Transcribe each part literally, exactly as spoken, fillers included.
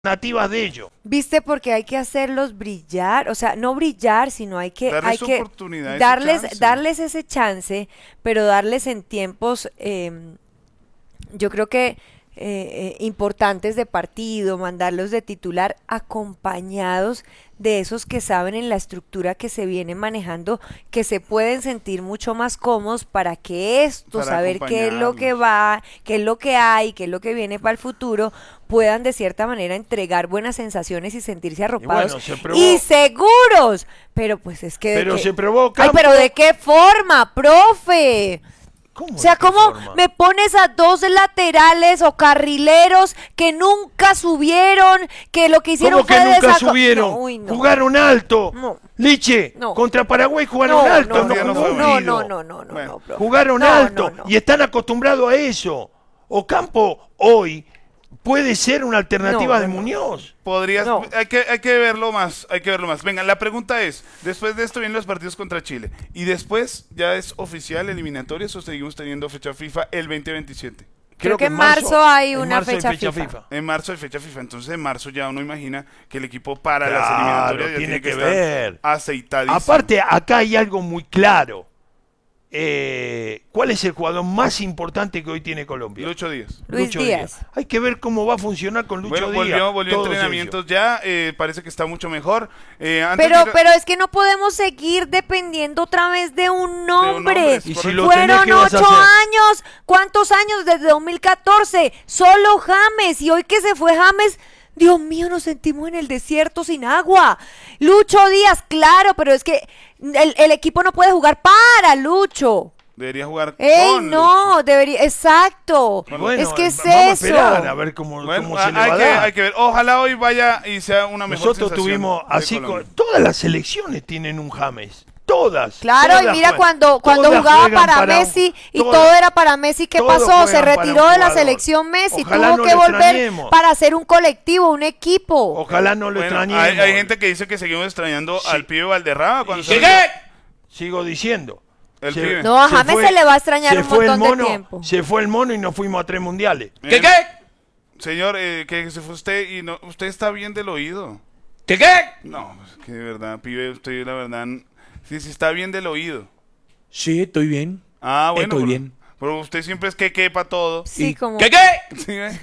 nativas de ellos. ¿Viste? Porque hay que hacerlos brillar, o sea, no brillar, sino hay que, darles hay que oportunidad, darles, ese darles ese chance, pero darles en tiempos, eh, yo creo que eh, eh, importantes de partido, mandarlos de titular acompañados de esos que saben en la estructura que se viene manejando, que se pueden sentir mucho más cómodos para que esto, Para saber qué es lo que va, qué es lo que hay, qué es lo que viene para el futuro, puedan de cierta manera entregar buenas sensaciones y sentirse arropados y, bueno, y seguros. Pero pues es que... Pero que, se probó Ay, pero ¿de qué forma, profe? ¿Cómo O sea, ¿cómo forma? me pones a dos laterales o carrileros que nunca subieron, que lo que hicieron ¿Cómo que fue nunca desaco- subieron? No, uy, no. Jugaron alto. No. Liche, No. contra Paraguay jugaron No, alto. no, No, no, no, no, no, no, no, no, no, no, Bueno, no, profe. Jugaron No, alto no, no. y están acostumbrados a eso. Ocampo hoy puede ser una alternativa No, de no, no. Muñoz. Podrías, No. hay que, hay que verlo más, hay que verlo más. Venga, la pregunta es, después de esto vienen los partidos contra Chile, y después ya es oficial eliminatorias o seguimos teniendo fecha FIFA el veinte veintisiete. Creo que en marzo hay en una marzo hay fecha FIFA. En marzo hay fecha FIFA, entonces en marzo ya uno imagina que el equipo para Claro, las eliminatorias ya tiene tiene que, que estar ver. aceitadísimo. Aparte, acá hay algo muy claro. Eh, ¿Cuál es el jugador más importante que hoy tiene Colombia? Lucho Díaz. Luis Lucho Díaz. Hay que ver cómo va a funcionar con Lucho Bueno, Díaz. volvió, volvió a todos entrenamientos ellos. ya, eh, parece que está mucho mejor. Eh, antes Pero, de ir a- pero es que no podemos seguir dependiendo otra vez de un nombre. hombre, es Y si correcto. lo tenés, Fueron ¿qué vas a ocho hacer? años. ¿Cuántos años desde dos mil catorce? Solo James. Y hoy que se fue James, Dios mío, nos sentimos en el desierto sin agua. Lucho Díaz, claro, pero es que el, el equipo no puede jugar para Lucho. Debería jugar ey, con no, Lucho. debería, exacto. Bueno, es que es vamos a eso. esperar a ver cómo, Bueno, cómo se le hay, va a que, dar. hay que ver. Ojalá hoy vaya y sea una mejor Nosotros sensación tuvimos de así Colombia. con, todas las selecciones tienen un James, todas. Claro, todas y mira juegan- cuando, cuando todas jugaba juegan para, un- Messi y todas- todo era para Messi, ¿qué todos pasó? Se juegan para un retiró de la jugador. selección Messi, Ojalá tuvo no que lo volver extrañemos. para hacer un colectivo, un equipo. Ojalá no lo Bueno, extrañemos. hay, hay gente que dice que seguimos extrañando Sí. al pibe Valderrama cuando Y se sigue. Sigo diciendo. El Se- pibe. No, a James se le va a extrañar se un fue el montón de mono, tiempo. Se fue el mono y nos fuimos a tres mundiales. ¿Qué qué? Señor, eh, que se fue usted y no, usted está bien del oído. ¿Qué qué? No, es que de verdad, pibe, usted la verdad, sí, sí está bien del oído. Sí, estoy bien. Ah, bueno. Estoy pero, bien. Pero usted siempre es que quepa todo. Sí, ¿Y como... ¿Qué qué? Sí, ¿eh?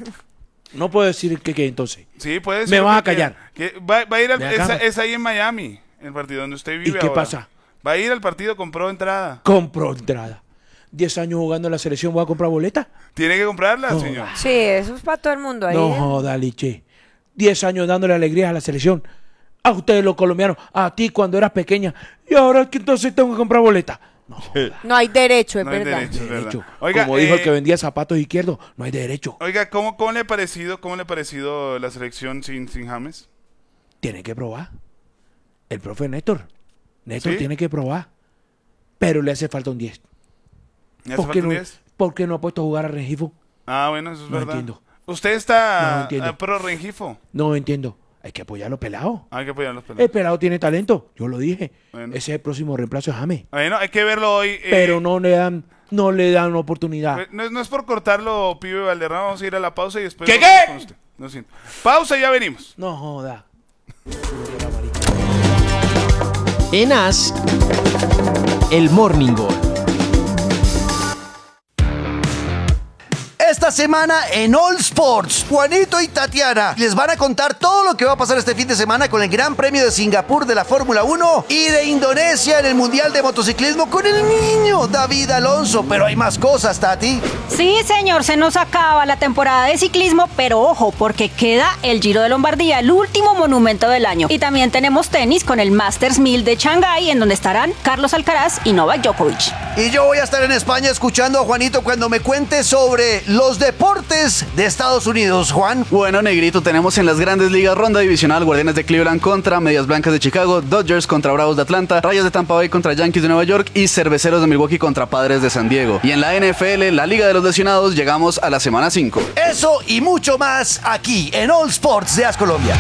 No puedo decir que qué entonces. Sí, puede ser. Me lo vas que a callar. quiera. Que va, va a ir al, Ven es, acá. es ahí en Miami, el partido donde usted vive ¿Y qué ahora. pasa? Va a ir al partido, compró entrada. Compro entrada. Diez años jugando en la selección, ¿voy a comprar boleta? Tiene que comprarla, No. señor. Sí, eso es para todo el mundo ahí. No ¿eh? joda, Liche. Diez años dándole alegrías a la selección. A ustedes los colombianos, a ti cuando eras pequeña. Y ahora que entonces tengo que comprar boleta. No, No hay derecho, es No hay verdad. derecho. Es derecho. verdad. Oiga, Como dijo eh, el que vendía zapatos izquierdos, no hay derecho. Oiga, ¿cómo, cómo le ha parecido, cómo le ha parecido la selección sin, sin James? Tiene que probar. El profe Néstor. Néstor ¿Sí? tiene que probar. Pero le hace falta un diez. ¿Le hace ¿Por qué falta un no, diez? ¿Por qué no ha puesto a jugar a Rengifo? Ah, bueno, eso es No verdad. entiendo. ¿Usted está No entiendo. ah, pro Rengifo? No entiendo. Hay que apoyar a los pelados. Hay que apoyar a los El pelados. pelado tiene talento, yo lo dije. Bueno. Ese es el próximo reemplazo de James. Bueno, hay que verlo hoy. eh, Pero no le dan, no le dan oportunidad. pues, No, es- no es por cortarlo, pibe Valderrama. Vamos a ir a la pausa y después. ¿Qué, volvemos qué? con usted. Lo siento. Pausa y ya venimos. No joda. En As, el Morning Gol. Esta semana en All Sports, Juanito y Tatiana les van a contar todo lo que va a pasar este fin de semana con el Gran Premio de Singapur de la Fórmula uno y de Indonesia en el Mundial de Motociclismo con el niño David Alonso. Pero hay más cosas, Tati. Sí, señor, se nos acaba la temporada de ciclismo, pero ojo, porque queda el Giro de Lombardía, el último monumento del año. Y también tenemos tenis con el Masters mil de Shanghái, en donde estarán Carlos Alcaraz y Novak Djokovic. Y yo voy a estar en España escuchando a Juanito cuando me cuente sobre los deportes de Estados Unidos. Juan. Bueno, negrito, tenemos en las grandes ligas ronda divisional Guardianes de Cleveland contra Medias Blancas de Chicago, Dodgers contra Bravos de Atlanta, Rayos de Tampa Bay contra Yankees de Nueva York y Cerveceros de Milwaukee contra Padres de San Diego. Y en la N F L, la Liga de los Lesionados, llegamos a la semana cinco. Eso y mucho más aquí en All Sports de As Colombia.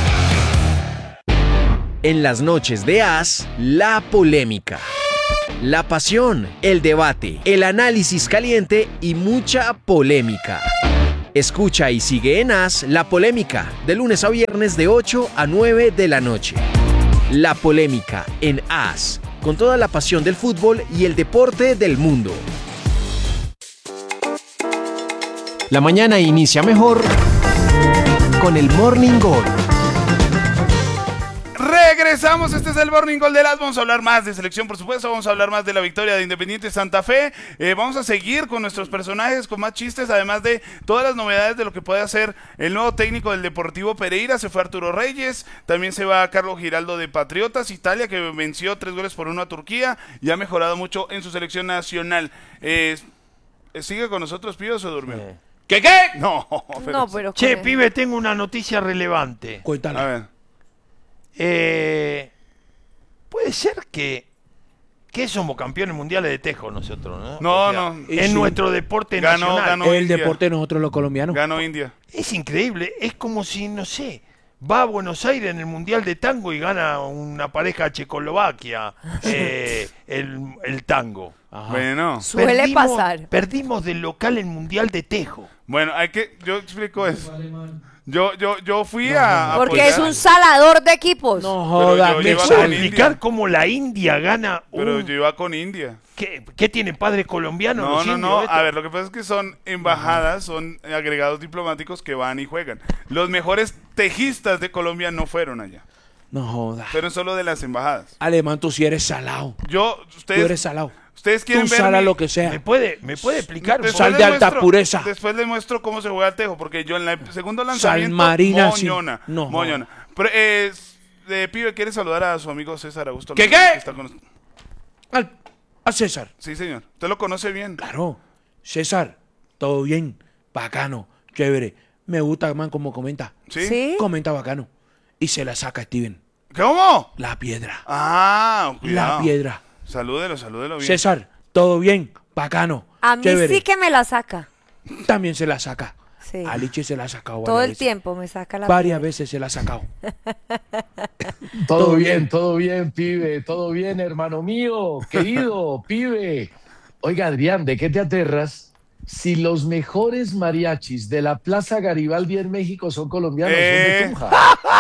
En las noches de As, la polémica, la pasión, el debate, el análisis caliente y mucha polémica. Escucha y sigue en As La Polémica, de lunes a viernes de ocho a nueve de la noche. La Polémica en As, con toda la pasión del fútbol y el deporte del mundo. La mañana inicia mejor con el Morning Gol. Regresamos, este es el Morning Gol de las. Vamos a hablar más de selección, por supuesto. Vamos a hablar más de la victoria de Independiente Santa Fe. Eh, vamos a seguir con nuestros personajes, con más chistes, además de todas las novedades de lo que puede hacer el nuevo técnico del Deportivo Pereira. Se fue Arturo Reyes, también se va Carlos Giraldo de Patriotas. Italia, que venció tres goles por uno a Turquía y ha mejorado mucho en su selección nacional. Eh, ¿Sigue con nosotros, Pío, o se durmió? Eh. ¿Qué, qué? No, pero... No, pero Che, con- pibe, tengo una noticia relevante. Cuéntala. A ver. Eh, puede ser que, que somos campeones mundiales de tejo nosotros, ¿no? No, O sea, no. Es Sí. nuestro deporte Ganó, nacional. ganó. El India. deporte de nosotros los colombianos. Ganó India. Es increíble, es como si, no sé, va a Buenos Aires en el Mundial de Tango y gana una pareja Checoslovaquia eh, el, el tango. Ajá. Bueno. Suele Perdimos- pasar. Perdimos del local el Mundial de Tejo. Bueno, hay que... Yo explico eso. Yo, yo, yo fui a... a Porque apoyar- es un salador de equipos. No Pero joda, yo qué llevo ¿Me a puede con sal. explicar India. cómo la India gana Pero un... yo iba con India. ¿Qué, qué tiene padres colombianos? No, los no, indios no. estos? A ver, lo que pasa es que son embajadas, son agregados diplomáticos que van y juegan. Los mejores tejistas de Colombia no fueron allá. No joda. Fueron solo de las embajadas. Alemán, tú sí eres salado. Yo, Tú ustedes, eres salado. ustedes Tú quieren ver sala mi- lo que ¿Me sea. puede, me puede explicar? un Después poco? Sal les de alta muestro- pureza. Después les muestro cómo se juega el tejo, porque yo en el segundo lanzamiento, Marina, sí. moñona, No, moñona. Pero, eh, eh, pibe, ¿quiere saludar a su amigo César Augusto? ¿Qué, López, qué? que está con- Al- a César. Sí, señor. Usted lo conoce bien. Claro. César, todo bien. Bacano. Chévere. Me gusta, man, como comenta. ¿Sí? ¿Sí? Comenta bacano. Y se la saca Steven. ¿Cómo? La piedra. Ah, cuidado. La piedra. Salúdelo, salúdelo bien. César, todo bien. Bacano. A mí Chévere. sí que me la saca. También se la saca. Sí. A Liche se la ha sacado Todo varias el veces. tiempo me saca la Varias piedra. veces se la ha sacado. Todo Todo bien, bien. todo bien, pibe, todo bien, hermano mío, querido pibe. Oiga, Adrián, ¿de qué te aterras? Si los mejores mariachis de la Plaza Garibaldi en México son colombianos, Eh. son de Tunja.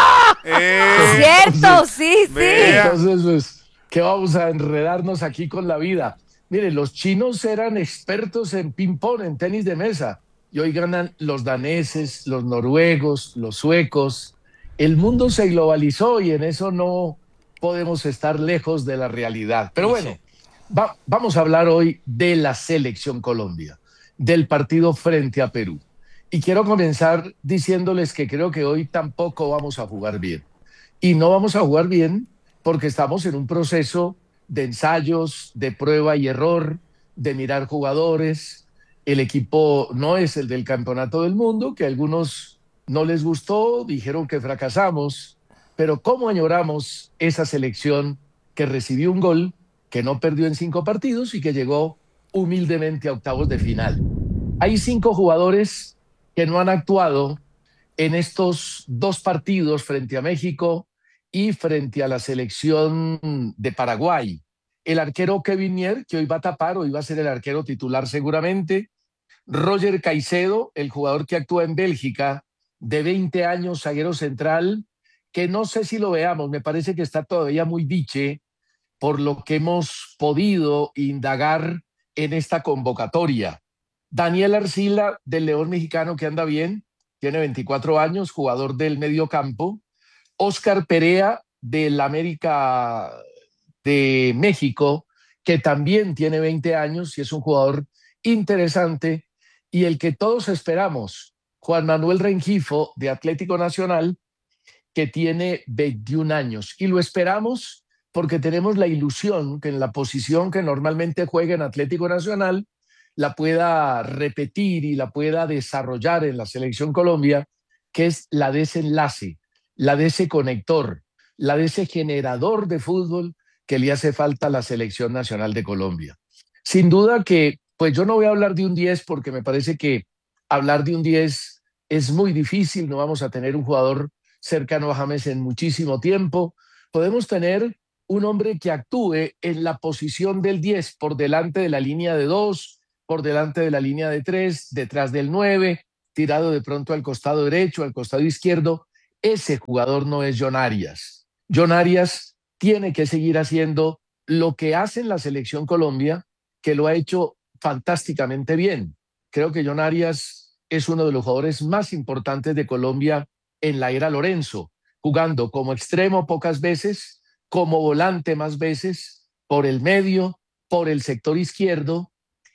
Eh, Cierto, sí, sí. Vea. Entonces, pues, ¿qué vamos a enredarnos aquí con la vida? Mire, los chinos eran expertos en ping-pong, en tenis de mesa, y hoy ganan los daneses, los noruegos, los suecos. El mundo se globalizó y en eso no podemos estar lejos de la realidad. Pero bueno, va- vamos a hablar hoy de la Selección Colombia, del partido frente a Perú. Y quiero comenzar diciéndoles que creo que hoy tampoco vamos a jugar bien. Y no vamos a jugar bien porque estamos en un proceso de ensayos, de prueba y error, de mirar jugadores. El equipo no es el del Campeonato del Mundo, que a algunos no les gustó, dijeron que fracasamos, pero cómo añoramos esa selección que recibió un gol, que no perdió en cinco partidos y que llegó humildemente a octavos de final. Hay cinco jugadores que no han actuado en estos dos partidos frente a México y frente a la selección de Paraguay. El arquero Kevin Mier, que hoy va a tapar, hoy va a ser el arquero titular seguramente. Roger Caicedo, el jugador que actúa en Bélgica, de veinte años, zaguero central, que no sé si lo veamos, me parece que está todavía muy diche por lo que hemos podido indagar en esta convocatoria. Daniel Arcila, del León Mexicano, que anda bien, tiene veinticuatro años, jugador del medio campo. Óscar Perea, del América de México, que también tiene veinte años y es un jugador interesante. Y el que todos esperamos, Juan Manuel Rengifo, de Atlético Nacional, que tiene veintiún años. Y lo esperamos porque tenemos la ilusión que en la posición que normalmente juega en Atlético Nacional, la pueda repetir y la pueda desarrollar en la Selección Colombia, que es la de ese enlace, la de ese conector, la de ese generador de fútbol que le hace falta a la Selección Nacional de Colombia. Sin duda que, pues yo no voy a hablar de un diez porque me parece que hablar de un diez es muy difícil, no vamos a tener un jugador cercano a James en muchísimo tiempo. Podemos tener un hombre que actúe en la posición del diez, por delante de la línea de dos, por delante de la línea de tres, detrás del nueve, tirado de pronto al costado derecho, al costado izquierdo. Ese jugador no es John Arias. John Arias tiene que seguir haciendo lo que hace en la selección Colombia, que lo ha hecho fantásticamente bien. Creo que John Arias es uno de los jugadores más importantes de Colombia en la era Lorenzo, jugando como extremo pocas veces, como volante más veces, por el medio, por el sector izquierdo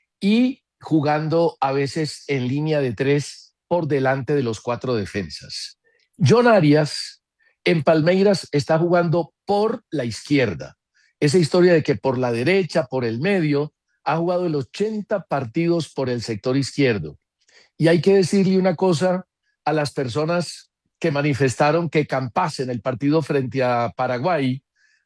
y jugando a veces en línea de tres por delante de los cuatro defensas. John Arias en Palmeiras está jugando por la izquierda. Esa historia de que por la derecha, por el medio, ha jugado el ochenta partidos por el sector izquierdo. Y hay que decirle una cosa a las personas que manifestaron que Campas en el partido frente a Paraguay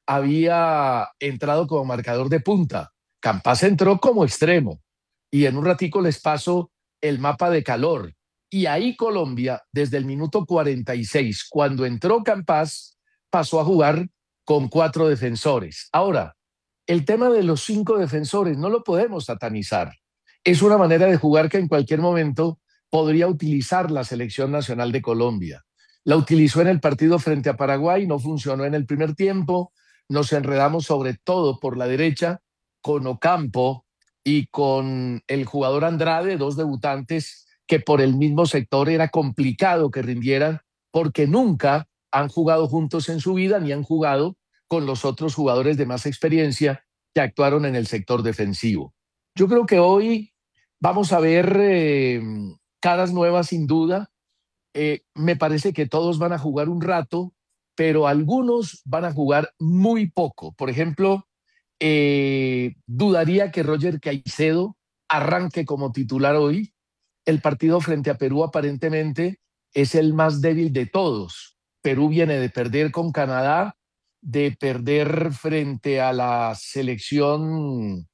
había entrado como marcador de punta. Campas entró como extremo. Y en un ratico les paso el mapa de calor. Y ahí Colombia, desde el minuto cuarenta y seis, cuando entró Campas, pasó a jugar con cuatro defensores. Ahora, el tema de los cinco defensores no lo podemos satanizar. Es una manera de jugar que en cualquier momento podría utilizar la Selección Nacional de Colombia. La utilizó en el partido frente a Paraguay, no funcionó en el primer tiempo. Nos enredamos sobre todo por la derecha con Ocampo y con el jugador Andrade, dos debutantes que por el mismo sector era complicado que rindieran porque nunca han jugado juntos en su vida ni han jugado con los otros jugadores de más experiencia que actuaron en el sector defensivo. Yo creo que hoy vamos a ver eh, caras nuevas sin duda. Eh, me parece que todos van a jugar un rato, pero algunos van a jugar muy poco. Por ejemplo, eh, dudaría que Roger Caicedo arranque como titular hoy. El partido frente a Perú aparentemente es el más débil de todos. Perú viene de perder con Canadá, de perder frente a la selección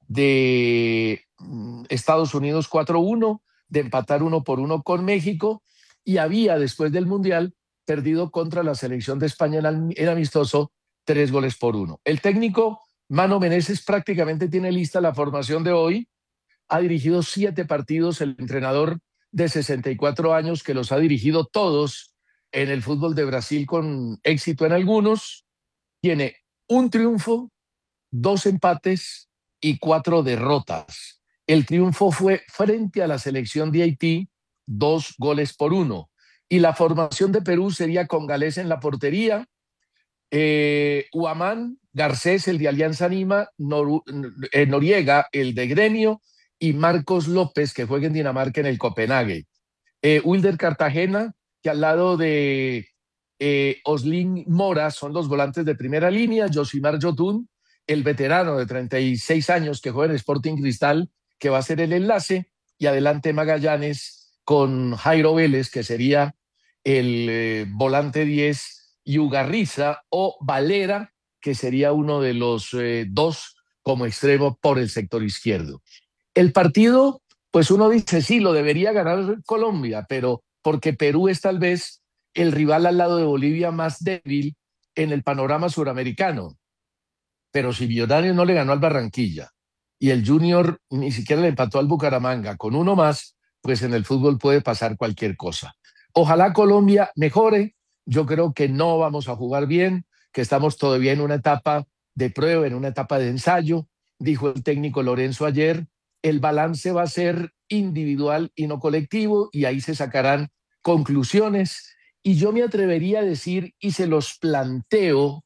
de Estados Unidos cuatro uno, de empatar uno por uno con México y había después del Mundial perdido contra la selección de España en amistoso tres goles por uno. El técnico Mano Menezes prácticamente tiene lista la formación de hoy. Ha dirigido siete partidos, el entrenador de sesenta y cuatro años que los ha dirigido todos en el fútbol de Brasil con éxito en algunos. Tiene un triunfo, dos empates y cuatro derrotas. El triunfo fue frente a la selección de Haití, dos goles por uno. Y la formación de Perú sería con Galés en la portería, eh, Huamán, Garcés, el de Alianza Lima, Nor eh, Noriega, el de Gremio, y Marcos López, que juega en Dinamarca en el Copenhague. Eh, Wilder Cartagena, que al lado de eh, Oslin Mora son los volantes de primera línea, Josimar Yotun, el veterano de treinta y seis años que juega en Sporting Cristal, que va a ser el enlace, y adelante Magallanes con Jairo Vélez, que sería el eh, volante diez, y Ugarriza o Valera, que sería uno de los eh, dos como extremo por el sector izquierdo. El partido, pues uno dice, sí, lo debería ganar Colombia, pero porque Perú es tal vez el rival al lado de Bolivia más débil en el panorama suramericano. Pero si Millonarios no le ganó al Barranquilla y el Junior ni siquiera le empató al Bucaramanga con uno más, pues en el fútbol puede pasar cualquier cosa. Ojalá Colombia mejore. Yo creo que no vamos a jugar bien, que estamos todavía en una etapa de prueba, en una etapa de ensayo. Dijo el técnico Lorenzo ayer, el balance va a ser individual y no colectivo y ahí se sacarán conclusiones. Y yo me atrevería a decir, y se los planteo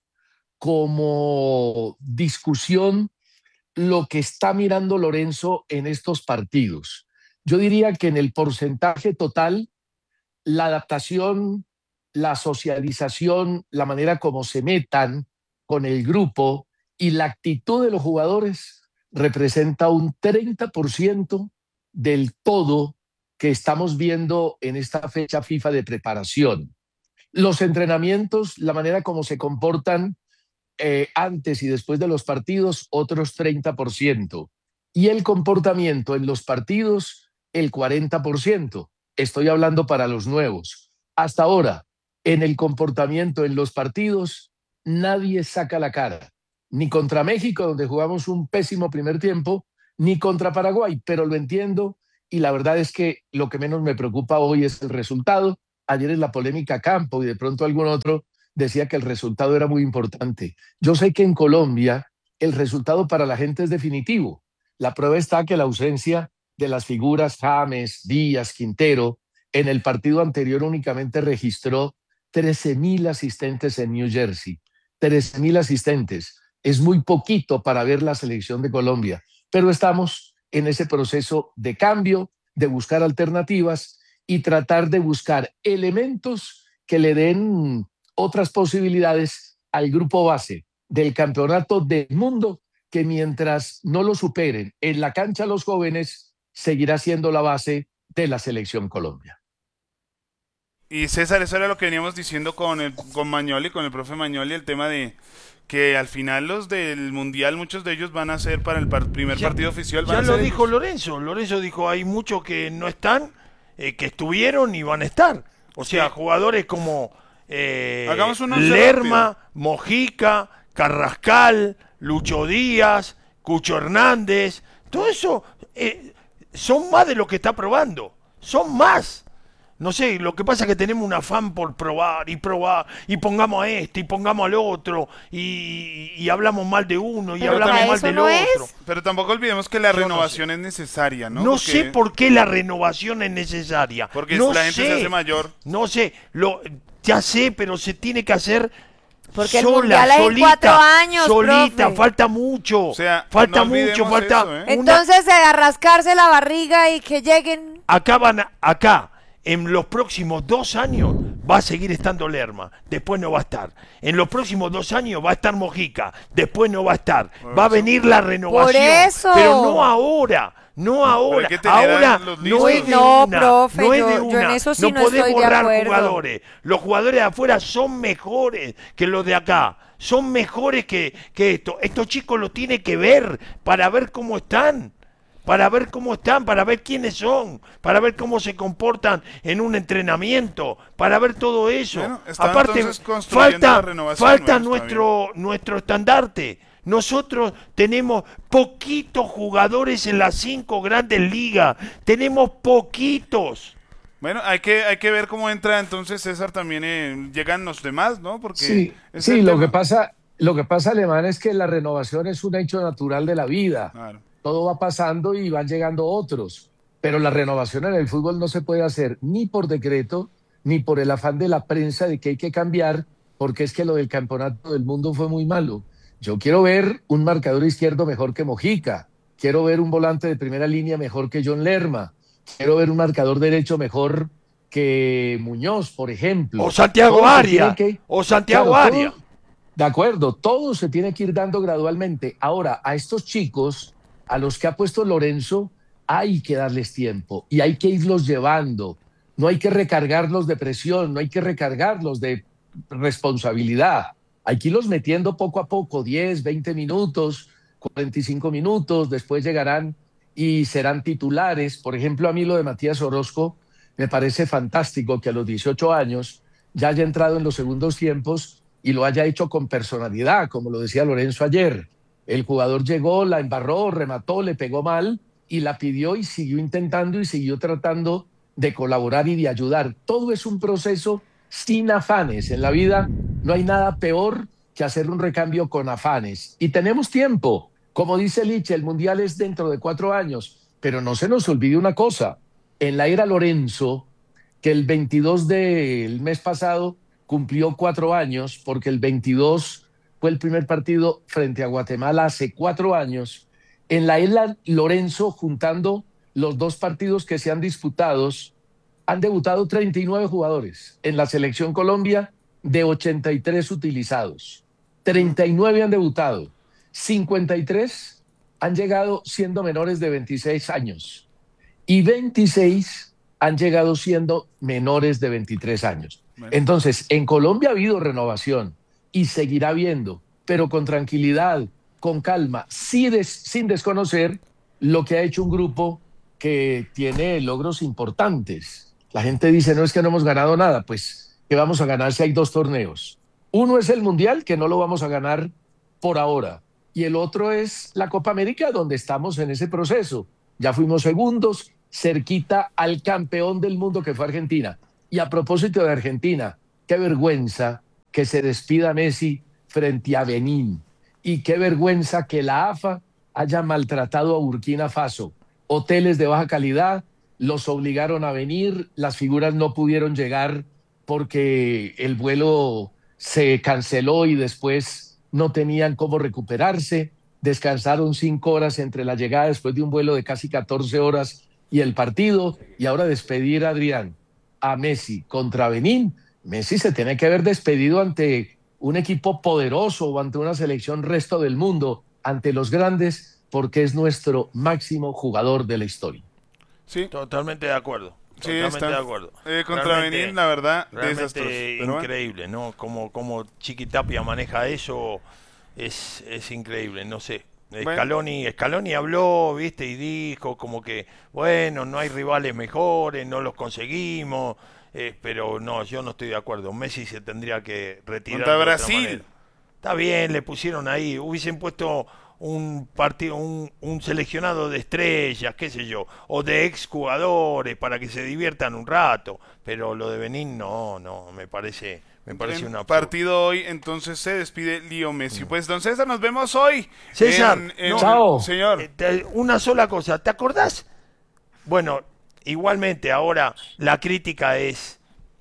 como discusión, lo que está mirando Lorenzo en estos partidos. Yo diría que en el porcentaje total, la adaptación, la socialización, la manera como se metan con el grupo y la actitud de los jugadores representa un treinta por ciento del todo que estamos viendo en esta fecha FIFA de preparación. Los entrenamientos, la manera como se comportan eh, antes y después de los partidos, otros treinta por ciento. Y el comportamiento en los partidos, el cuarenta por ciento. Estoy hablando para los nuevos. Hasta ahora, en el comportamiento en los partidos, nadie saca la cara. Ni contra México, donde jugamos un pésimo primer tiempo, ni contra Paraguay, pero lo entiendo y la verdad es que lo que menos me preocupa hoy es el resultado. Ayer en la polémica Campo y de pronto algún otro decía que el resultado era muy importante. Yo sé que en Colombia el resultado para la gente es definitivo. La prueba está que la ausencia de las figuras James, Díaz, Quintero, en el partido anterior únicamente registró trece mil asistentes en New Jersey. trece mil asistentes. Es muy poquito para ver la selección de Colombia, pero estamos en ese proceso de cambio, de buscar alternativas y tratar de buscar elementos que le den otras posibilidades al grupo base del campeonato del mundo, que mientras no lo superen en la cancha los jóvenes, seguirá siendo la base de la selección Colombia. Y César, eso era lo que veníamos diciendo con el con Magnoli, con el profe Magnoli, el tema de que al final los del Mundial, muchos de ellos van a ser para el par primer ya, partido oficial. Van ya a lo ser dijo ellos. Lorenzo, Lorenzo dijo, hay muchos que no están, eh, que estuvieron y van a estar. O sea, sí. Jugadores como eh, Lerma, rápido. Mojica, Carrascal, Lucho Díaz, Cucho Hernández, todo eso eh, son más de lo que está probando, son más. No sé, lo que pasa es que tenemos un afán por probar y probar, y pongamos a este, y pongamos al otro, y, y hablamos mal de uno, y pero hablamos mal del no otro. Es. Pero tampoco olvidemos que la Yo renovación no es necesaria, ¿no? No Porque... sé por qué la renovación es necesaria. Porque no la gente sé, se hace mayor. No sé, lo, ya sé, pero se tiene que hacer... Porque sola, el mundial es en cuatro años, solita, profe. falta mucho, o sea, falta no mucho, falta... eso, ¿eh? Entonces, una... de rascarse la barriga y que lleguen... Acá van, acá, en los próximos dos años va a seguir estando Lerma, después no va a estar. En los próximos dos años va a estar Mojica, después no va a estar. Por va eso. a venir la renovación, Por eso. pero no ahora. No ahora, ahora no es de no, una, profe, no es yo, de yo una, en eso sí no no podés estoy de borrar acuerdo. jugadores. Los jugadores de afuera son mejores que los de acá, son mejores que, que esto. Estos chicos lo tienen que ver para ver cómo están. Para ver cómo están, para ver quiénes son, para ver cómo se comportan en un entrenamiento, para ver todo eso. Bueno, aparte, falta, falta nuestro, nuestro estandarte. Nosotros tenemos poquitos jugadores en las cinco grandes ligas, tenemos poquitos. Bueno, hay que hay que ver cómo entra entonces César también, eh, llegan los demás, ¿no? Porque sí, sí lo que pasa, lo que pasa, Alemán, es que la renovación es un hecho natural de la vida. Claro. Todo va pasando y van llegando otros, pero la renovación en el fútbol no se puede hacer ni por decreto, ni por el afán de la prensa de que hay que cambiar, porque es que lo del campeonato del mundo fue muy malo. Yo quiero ver un marcador izquierdo mejor que Mojica, quiero ver un volante de primera línea mejor que John Lerma, quiero ver un marcador derecho mejor que Muñoz, por ejemplo. O Santiago Arias, que... o Santiago claro, Arias. Todo, de acuerdo, todo se tiene que ir dando gradualmente. Ahora, a estos chicos, a los que ha puesto Lorenzo, hay que darles tiempo y hay que irlos llevando. No hay que recargarlos de presión, no hay que recargarlos de responsabilidad. Hay que irlos metiendo poco a poco, diez, veinte minutos, cuarenta y cinco minutos, después llegarán y serán titulares. Por ejemplo, a mí lo de Matías Orozco me parece fantástico que a los dieciocho años ya haya entrado en los segundos tiempos y lo haya hecho con personalidad, como lo decía Lorenzo ayer. El jugador llegó, la embarró, remató, le pegó mal y la pidió y siguió intentando y siguió tratando de colaborar y de ayudar. Todo es un proceso sin afanes. En la vida no hay nada peor que hacer un recambio con afanes. Y tenemos tiempo. Como dice Liche, el Mundial es dentro de cuatro años. Pero no se nos olvide una cosa. En la era Lorenzo, que el veintidós del mes pasado cumplió cuatro años, porque el veintidós fue el primer partido frente a Guatemala hace cuatro años. En la era Lorenzo, juntando los dos partidos que se han disputado, han debutado treinta y nueve jugadores. En la selección Colombia, de ochenta y tres utilizados. treinta y nueve han debutado. cincuenta y tres han llegado siendo menores de veintiséis años. Y veintiséis han llegado siendo menores de veintitrés años. Entonces, en Colombia ha habido renovación y seguirá habiendo, pero con tranquilidad, con calma, sin, des, sin desconocer lo que ha hecho un grupo que tiene logros importantes. La gente dice, no es que no hemos ganado nada, pues que vamos a ganar si hay dos torneos. Uno es el Mundial, que no lo vamos a ganar por ahora, y el otro es la Copa América, donde estamos en ese proceso. Ya fuimos segundos, cerquita al campeón del mundo que fue Argentina. Y a propósito de Argentina, qué vergüenza que se despida Messi frente a Benín. Y qué vergüenza que la A F A haya maltratado a Burkina Faso. Hoteles de baja calidad, los obligaron a venir, las figuras no pudieron llegar porque el vuelo se canceló y después no tenían cómo recuperarse. Descansaron cinco horas entre la llegada después de un vuelo de casi catorce horas y el partido. Y ahora despedir, Adrián, a Messi contra Benín. Messi se tiene que haber despedido ante un equipo poderoso o ante una selección resto del mundo, ante los grandes, porque es nuestro máximo jugador de la historia. Sí, totalmente de acuerdo. Sí, totalmente está. de acuerdo. Eh, contra Benín, la verdad, desastroso. Increíble, bueno. ¿no? Como, como Chiquitapia maneja eso, es, es increíble, no sé. Scaloni, bueno. Scaloni habló, viste, y dijo como que, bueno, no hay rivales mejores, no los conseguimos, eh, pero no, yo no estoy de acuerdo. Messi se tendría que retirar. Contra de Brasil. Otra manera. Está bien, le pusieron ahí, hubiesen puesto un partido, un, un seleccionado de estrellas, qué sé yo, o de exjugadores para que se diviertan un rato, pero lo de Benín no, no, me parece, me parece una partido hoy, entonces se despide Leo Messi. Mm. Pues don César, nos vemos hoy. César, en, en, no, chao. Señor. Eh, te, una sola cosa, ¿te acordás? Bueno, igualmente ahora la crítica es,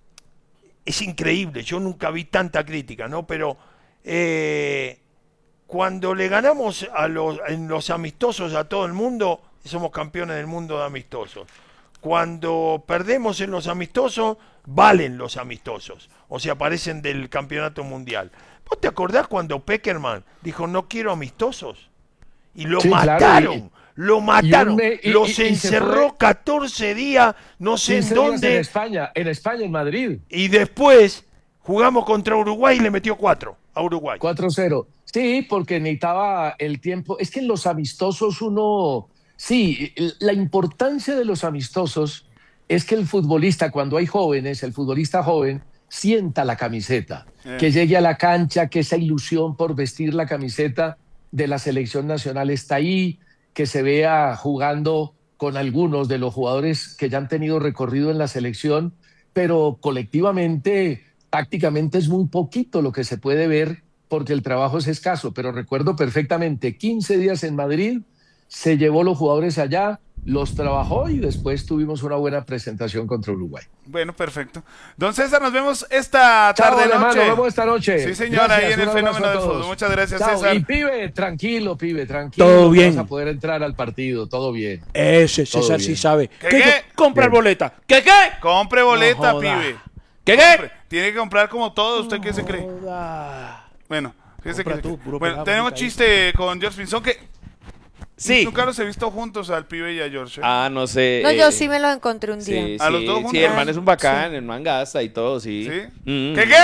es increíble, yo nunca vi tanta crítica, ¿no? Pero eh, cuando le ganamos a los, en los amistosos a todo el mundo, somos campeones del mundo de amistosos. Cuando perdemos en los amistosos, valen los amistosos. O sea, aparecen del campeonato mundial. ¿Vos te acordás cuando Peckerman dijo no quiero amistosos? Y lo sí, mataron. Claro, y, lo mataron. Y me, y, los y, encerró y catorce días, no sé en dónde. En España, en España, en Madrid. Y después jugamos contra Uruguay y le metió cuatro a Uruguay. cuatro cero. Sí, porque necesitaba el tiempo. Es que en los amistosos uno... Sí, la importancia de los amistosos es que el futbolista, cuando hay jóvenes, el futbolista joven, sienta la camiseta. Eh. Que llegue a la cancha, que esa ilusión por vestir la camiseta de la selección nacional está ahí, que se vea jugando con algunos de los jugadores que ya han tenido recorrido en la selección, pero colectivamente, tácticamente es muy poquito lo que se puede ver porque el trabajo es escaso. Pero recuerdo perfectamente, quince días en Madrid, se llevó los jugadores allá, los trabajó y después tuvimos una buena presentación contra Uruguay. Bueno, perfecto. Don César, nos vemos esta Chao, tarde hermano, noche. Nos vemos esta noche. Sí, señora, gracias, ahí en el fenómeno del fútbol. Muchas gracias, Chao. César. Y pibe, tranquilo, pibe, tranquilo. Todo bien. Vas a poder entrar al partido, todo bien. Ese César sí sabe. ¿Qué, qué? qué? Comprar boleta. ¿Qué qué? Compre boleta, no pibe. ¿Qué qué? Compre. Tiene que comprar como todo. ¿Usted no qué se cree? Joda. Bueno, ¿qué se cree? Tú, bueno, tenemos chiste ahí con George Pinzón que... Sí. Nunca los he visto juntos al pibe y a George. ¿eh? Ah, no sé. No, eh, yo sí me los encontré un sí, día. Sí, ¿A los dos juntos? Sí, el man es un bacán, sí. El man gasta y todo, sí. ¿Sí? Mm. ¿Qué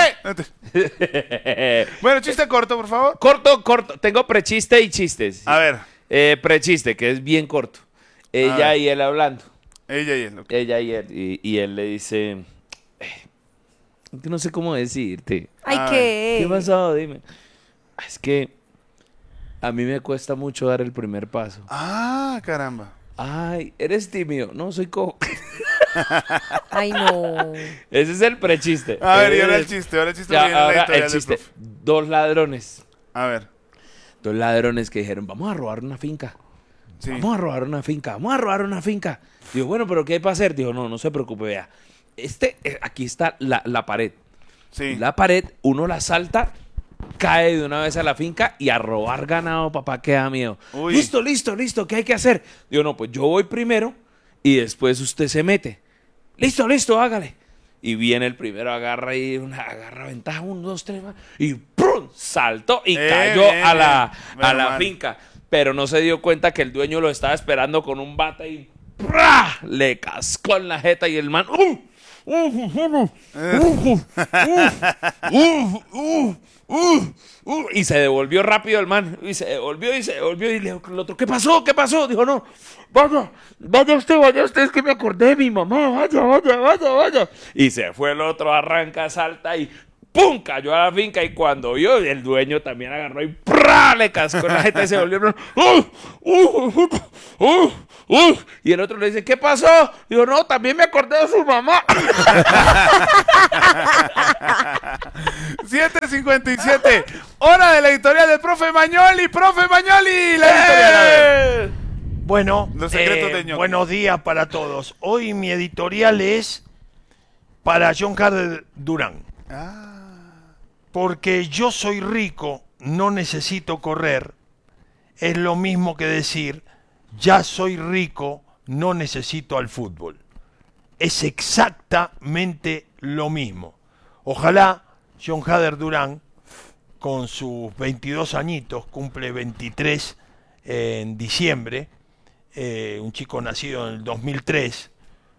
qué? Bueno, chiste corto, por favor. Corto, corto. Tengo prechiste y chistes. A ver. Eh, prechiste, que es bien corto. Ella y él hablando. Ella y él. Okay. Ella y él. Y, y él le dice... Eh, no sé cómo decirte. Ay, ¿qué? ¿Qué pasó? Dime. Es que... A mí me cuesta mucho dar el primer paso. Ah, caramba. Ay, ¿eres tímido? No, soy cojo. Ay, no. Ese es el prechiste. A ver, y ahora el chiste, ahora el chiste. Ya, viene ahora la el chiste. Dos ladrones. A ver. Dos ladrones que dijeron, vamos a robar una finca. Sí. Vamos a robar una finca, vamos a robar una finca. Digo, bueno, ¿pero qué hay para hacer? Digo, no, no se preocupe, vea. Este, aquí está la, la pared. Sí. La pared, uno la salta... Cae de una vez a la finca y a robar ganado, papá, que da miedo. Uy. Listo, listo, listo, ¿qué hay que hacer? Digo, no, pues yo voy primero y después usted se mete. Listo, listo, hágale. Y viene el primero, agarra ahí, una, agarra ventaja, uno, dos, tres, y ¡prum! Saltó y eh, cayó bien, a la, a la finca. Pero no se dio cuenta que el dueño lo estaba esperando con un bate y ¡prá! Le cascó en la jeta y el man... ¡Uh! Uh, uh, uh, uh, uh, uh, uh, y se devolvió rápido el man. Y se devolvió y se devolvió. Y le dijo el otro, ¿qué pasó? ¿Qué pasó? Dijo, no, vaya, vaya usted, vaya usted, es que me acordé de mi mamá. Vaya, vaya, vaya, vaya. Y se fue el otro, arranca, salta y ¡pum! Cayó a la finca y cuando vio, el dueño también agarró y ¡prá! Le cascó la gente y se volvió. ¡Uh! ¡Uh! ¡Uh! ¡Uh! Y el otro le dice, ¿qué pasó? Digo, no, también me acordé de su mamá. siete cincuenta y siete, hora de la editorial del profe Mañoli. ¡Profe Mañoli! La editorial, a ver. Bueno, Los secretos eh, de Ñoqui. buenos días para todos. Hoy mi editorial es para John Harder Durán. Ah. Porque yo soy rico, no necesito correr. Es lo mismo que decir, ya soy rico, no necesito al fútbol. Es exactamente lo mismo. Ojalá John Harder Durán, con sus veintidós añitos, cumple veintitrés en diciembre, eh, un chico nacido en el dos mil tres,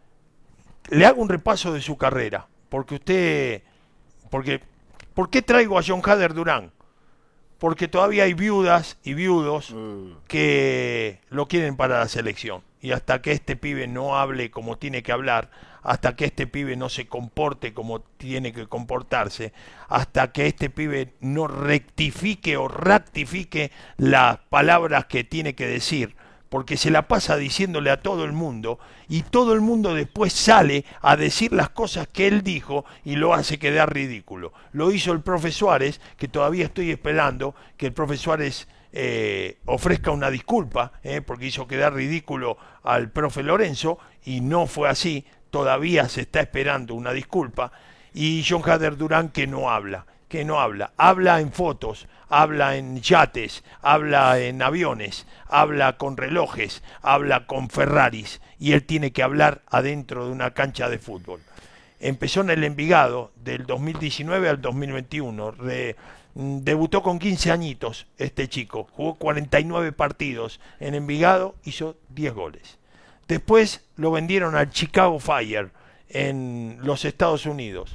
le hago un repaso de su carrera, porque usted, porque, ¿por qué traigo a John Harder Durán? Porque todavía hay viudas y viudos que lo quieren para la selección. Y hasta que este pibe no hable como tiene que hablar, hasta que este pibe no se comporte como tiene que comportarse, hasta que este pibe no rectifique o rectifique las palabras que tiene que decir, porque se la pasa diciéndole a todo el mundo y todo el mundo después sale a decir las cosas que él dijo y lo hace quedar ridículo. Lo hizo el profe Suárez, que todavía estoy esperando que el profe Suárez eh, ofrezca una disculpa, eh, porque hizo quedar ridículo al profe Lorenzo y no fue así, todavía se está esperando una disculpa. Y John Harder Durán que no habla, que no habla, habla en fotos, habla en yates, habla en aviones, habla con relojes, habla con Ferraris, y él tiene que hablar adentro de una cancha de fútbol. Empezó en el Envigado del dos mil diecinueve al dos mil veintiuno, Re, debutó con quince añitos este chico, jugó cuarenta y nueve partidos en Envigado, hizo diez goles. Después lo vendieron al Chicago Fire en los Estados Unidos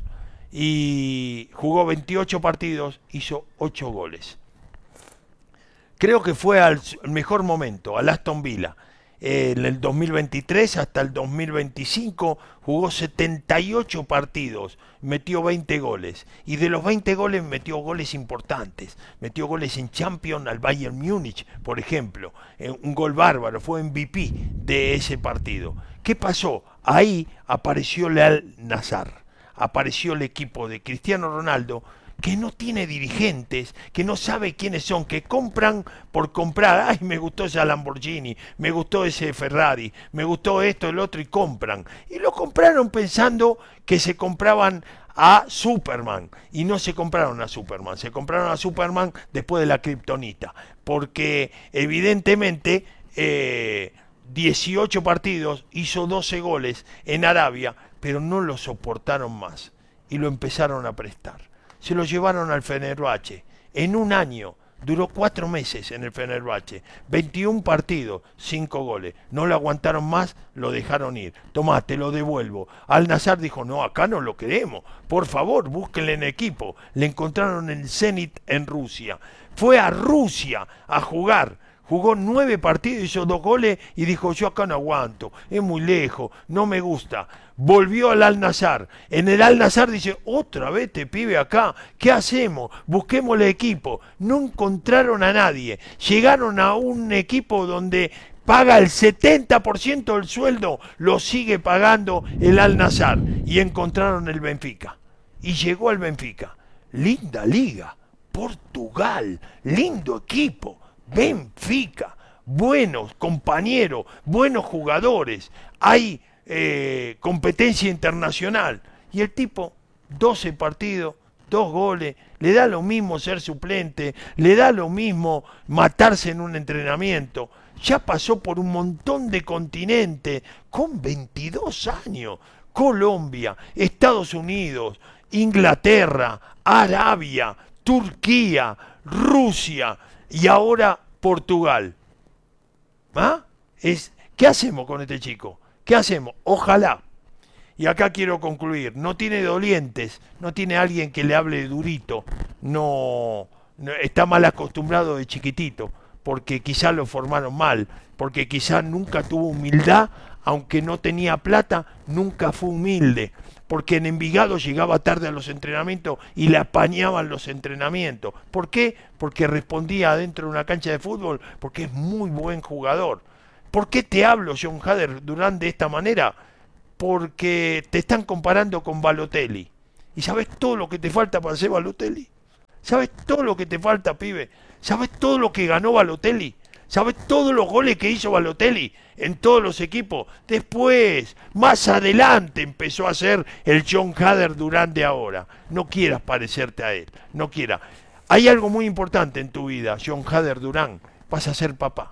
y jugó veintiocho partidos, hizo ocho goles. Creo que fue al mejor momento, al Aston Villa. En el dos mil veintitrés hasta el dos mil veinticinco jugó setenta y ocho partidos, metió veinte goles. Y de los veinte goles metió goles importantes. Metió goles en Champions al Bayern Múnich, por ejemplo. Un gol bárbaro, fue M V P de ese partido. ¿Qué pasó? Ahí apareció el Al-Nassr. Apareció el equipo de Cristiano Ronaldo, que no tiene dirigentes, que no sabe quiénes son, que compran por comprar. Ay, me gustó esa Lamborghini, me gustó ese Ferrari, me gustó esto, el otro, y compran. Y lo compraron pensando que se compraban a Superman, y no se compraron a Superman, se compraron a Superman después de la kriptonita, porque evidentemente eh, dieciocho partidos, hizo doce goles en Arabia, pero no lo soportaron más y lo empezaron a prestar. Se lo llevaron al Fenerbahce. En un año, duró cuatro meses en el Fenerbahce, veintiún partidos, cinco goles. No lo aguantaron más, lo dejaron ir. Tomá, te lo devuelvo. Al-Nassr dijo, no, acá no lo queremos. Por favor, búsquenle en equipo. Le encontraron en el Zenit en Rusia. Fue a Rusia a jugar. Jugó nueve partidos, hizo dos goles y dijo, yo acá no aguanto, es muy lejos, no me gusta. Volvió al Al-Nassr. En el Al-Nassr dice, otra vez te pibe acá, ¿qué hacemos? Busquémosle equipo. No encontraron a nadie. Llegaron a un equipo donde paga el setenta por ciento del sueldo, lo sigue pagando el Al-Nassr. Y encontraron el Benfica. Y llegó al Benfica. Linda liga, Portugal, lindo equipo. Benfica, buenos compañeros, buenos jugadores, hay eh, competencia internacional. Y el tipo, doce partidos, dos goles, le da lo mismo ser suplente, le da lo mismo matarse en un entrenamiento. Ya pasó por un montón de continentes con veintidós años. Colombia, Estados Unidos, Inglaterra, Arabia, Turquía, Rusia. Y ahora Portugal. ¿Ah? Es, ¿qué hacemos con este chico? ¿Qué hacemos? Ojalá. Y acá quiero concluir. No tiene dolientes, no tiene alguien que le hable durito. No, no está mal acostumbrado de chiquitito, porque quizás lo formaron mal, porque quizás nunca tuvo humildad aunque no tenía plata, nunca fue humilde, porque en Envigado llegaba tarde a los entrenamientos y le apañaban los entrenamientos. ¿Por qué? Porque respondía adentro de una cancha de fútbol, porque es muy buen jugador. ¿Por qué te hablo, John Hader Durán, de esta manera? Porque te están comparando con Balotelli. ¿Y sabes todo lo que te falta para ser Balotelli? ¿Sabes todo lo que te falta, pibe? ¿Sabes todo lo que ganó Balotelli? ¿Sabes todos los goles que hizo Balotelli en todos los equipos? Después, más adelante, empezó a ser el John Hader Durán de ahora. No quieras parecerte a él, no quieras. Hay algo muy importante en tu vida, John Hader Durán. Vas a ser papá.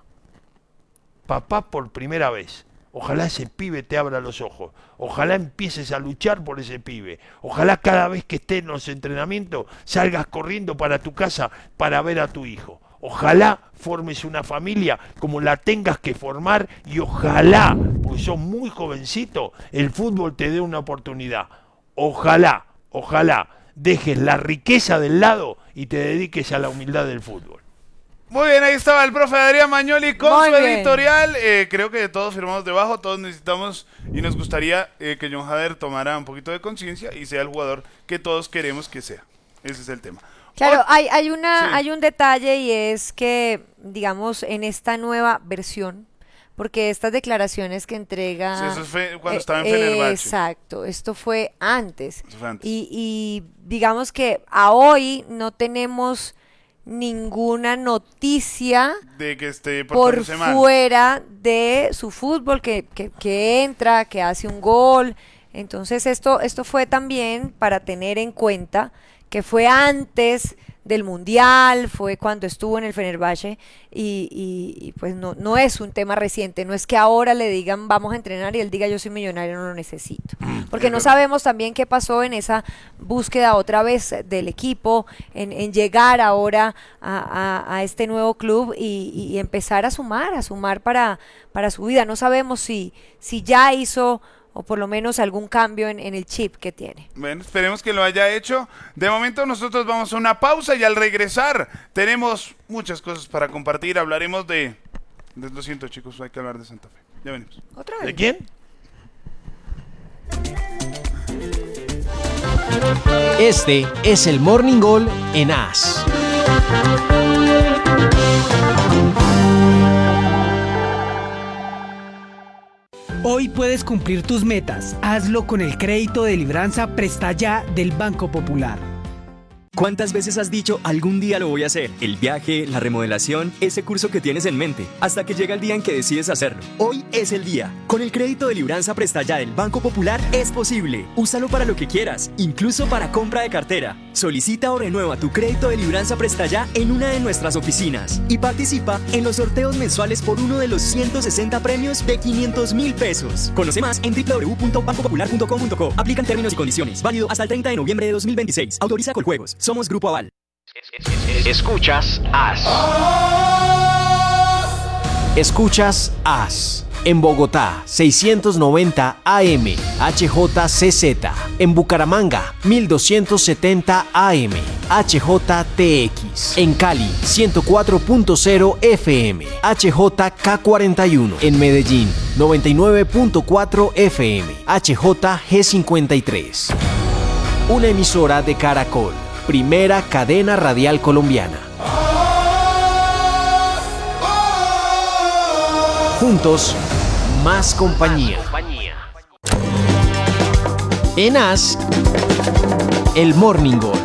Papá por primera vez. Ojalá ese pibe te abra los ojos. Ojalá empieces a luchar por ese pibe. Ojalá cada vez que estés en los entrenamientos salgas corriendo para tu casa para ver a tu hijo. Ojalá formes una familia como la tengas que formar y ojalá, porque sos muy jovencito, el fútbol te dé una oportunidad. Ojalá, ojalá dejes la riqueza del lado y te dediques a la humildad del fútbol. Muy bien, ahí estaba el profe Adrián Magnoli con Muy su bien. editorial. Eh, creo que todos firmamos debajo, todos necesitamos y nos gustaría eh, que John Hader tomara un poquito de conciencia y sea el jugador que todos queremos que sea. Ese es el tema. Claro, oh, hay, hay, una, sí. hay un detalle y es que, digamos, en esta nueva versión, porque estas declaraciones que entrega... Sí, eso fue cuando eh, estaba en Fenerbahce. Exacto, esto fue antes. Eso fue antes. Y, y digamos que a hoy no tenemos ninguna noticia de que esté por fuera de su fútbol, que, que, que entra, que hace un gol. Entonces esto, esto fue también para tener en cuenta que fue antes del Mundial, fue cuando estuvo en el Fenerbahce y, y, y pues no, no es un tema reciente, no es que ahora le digan vamos a entrenar y él diga yo soy millonario, no lo necesito, porque no sabemos también qué pasó en esa búsqueda otra vez del equipo, en, en llegar ahora a, a, a este nuevo club y, y empezar a sumar, a sumar para, para su vida. No sabemos si, si ya hizo o por lo menos algún cambio en, en el chip que tiene. Bueno, esperemos que lo haya hecho. De momento nosotros vamos a una pausa y al regresar tenemos muchas cosas para compartir. Hablaremos de... de lo siento, chicos, hay que hablar de Santa Fe. Ya venimos. ¿Otra vez? ¿De quién? Este es el Morning Goal en A S. Hoy puedes cumplir tus metas. Hazlo con el crédito de Libranza Presta Ya del Banco Popular. ¿Cuántas veces has dicho algún día lo voy a hacer? El viaje, la remodelación, ese curso que tienes en mente, hasta que llega el día en que decides hacerlo. Hoy es el día. Con el crédito de Libranza Presta Ya del Banco Popular es posible. Úsalo para lo que quieras, incluso para compra de cartera. Solicita o renueva tu crédito de Libranza Presta Ya en una de nuestras oficinas y participa en los sorteos mensuales por uno de los ciento sesenta premios de quinientos mil pesos. Conoce más en doble u doble u doble u punto banco popular punto com punto co. Aplican términos y condiciones. Válido hasta el treinta de noviembre de dos mil veintiséis. Autoriza Coljuegos. Somos Grupo Aval. Escuchas A S. Escuchas A S. En Bogotá, seiscientos noventa A M, H J C Z. En Bucaramanga, mil doscientos setenta A M, H J T X. En Cali, ciento cuatro punto cero F M, H J K cuarenta y uno. En Medellín, noventa y nueve punto cuatro F M, H J G cincuenta y tres. Una emisora de Caracol, primera cadena radial colombiana. Juntos, más compañía. En A S, el Morning Goal.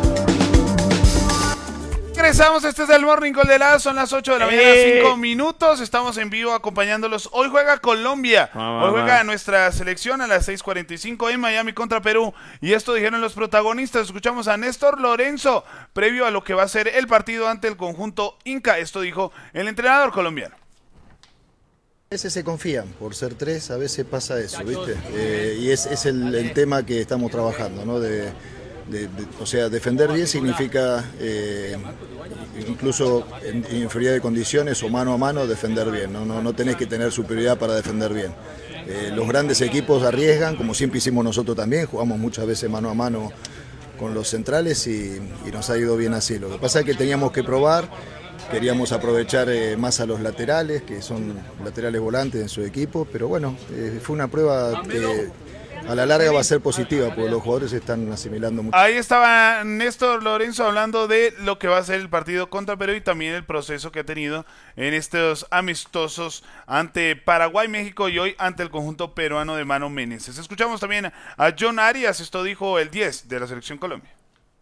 Regresamos, este es el Morning Call de la A S, son las ocho de la mañana, cinco minutos, estamos en vivo acompañándolos. Hoy juega Colombia, ah, hoy juega nuestra selección a las seis cuarenta y cinco en Miami contra Perú, y esto dijeron los protagonistas. Escuchamos a Néstor Lorenzo, previo a lo que va a ser el partido ante el conjunto Inca. Esto dijo el entrenador colombiano. A veces se confían, por ser tres, a veces pasa eso, ¿viste? Eh, y es, es el, el tema que estamos trabajando, ¿no? De, de, de, o sea, defender bien significa, eh, incluso en, en inferioridad de condiciones o mano a mano, defender bien, ¿no? No, no tenés que tener superioridad para defender bien. Eh, los grandes equipos arriesgan, como siempre hicimos nosotros también, jugamos muchas veces mano a mano con los centrales y, y nos ha ido bien así. Lo que pasa es que teníamos que probar queríamos aprovechar eh, más a los laterales, que son laterales volantes en su equipo, pero bueno, eh, fue una prueba que a la larga va a ser positiva, porque los jugadores se están asimilando mucho. Ahí estaba Néstor Lorenzo hablando de lo que va a ser el partido contra Perú y también el proceso que ha tenido en estos amistosos ante Paraguay, México y hoy ante el conjunto peruano de Mano Meneses. Escuchamos también a John Arias, esto dijo el diez de la Selección Colombia.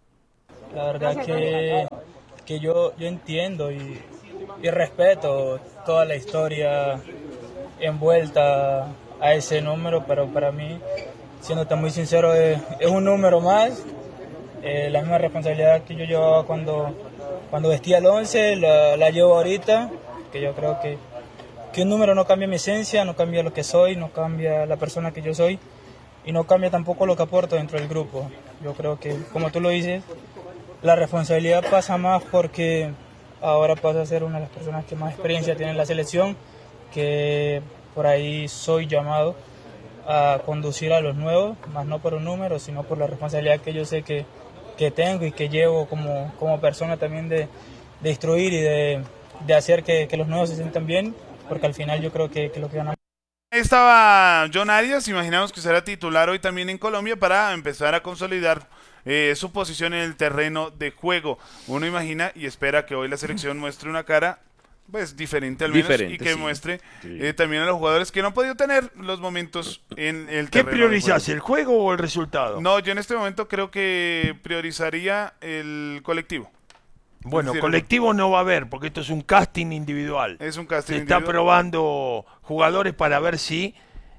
La verdad que, que yo, yo entiendo y, y respeto toda la historia envuelta a ese número, pero para mí, siéndote muy sincero, es, es un número más. Eh, la misma responsabilidad que yo llevaba cuando, cuando vestía el once, la, la llevo ahorita, que yo creo que, que un número no cambia mi esencia, no cambia lo que soy, no cambia la persona que yo soy y no cambia tampoco lo que aporto dentro del grupo. Yo creo que, como tú lo dices, la responsabilidad pasa más porque ahora paso a ser una de las personas que más experiencia tiene en la selección, que por ahí soy llamado a conducir a los nuevos, más no por un número, sino por la responsabilidad que yo sé que, que tengo y que llevo como, como persona también de, de instruir y de, de hacer que, que los nuevos se sientan bien, porque al final yo creo que, que lo que ganamos. Estaba John Arias, imaginamos que será titular hoy también en Colombia para empezar a consolidar eh, su posición en el terreno de juego. Uno imagina y espera que hoy la selección muestre una cara pues diferente al menos diferente, y que sí. muestre sí. eh, también a los jugadores que no han podido tener los momentos en el ¿Qué terreno. ¿Qué priorizas, el juego o el resultado? No, yo en este momento creo que priorizaría el colectivo. Bueno, colectivo no va a haber, porque esto es un casting individual. Es un casting Se individual. está probando jugadores para ver si,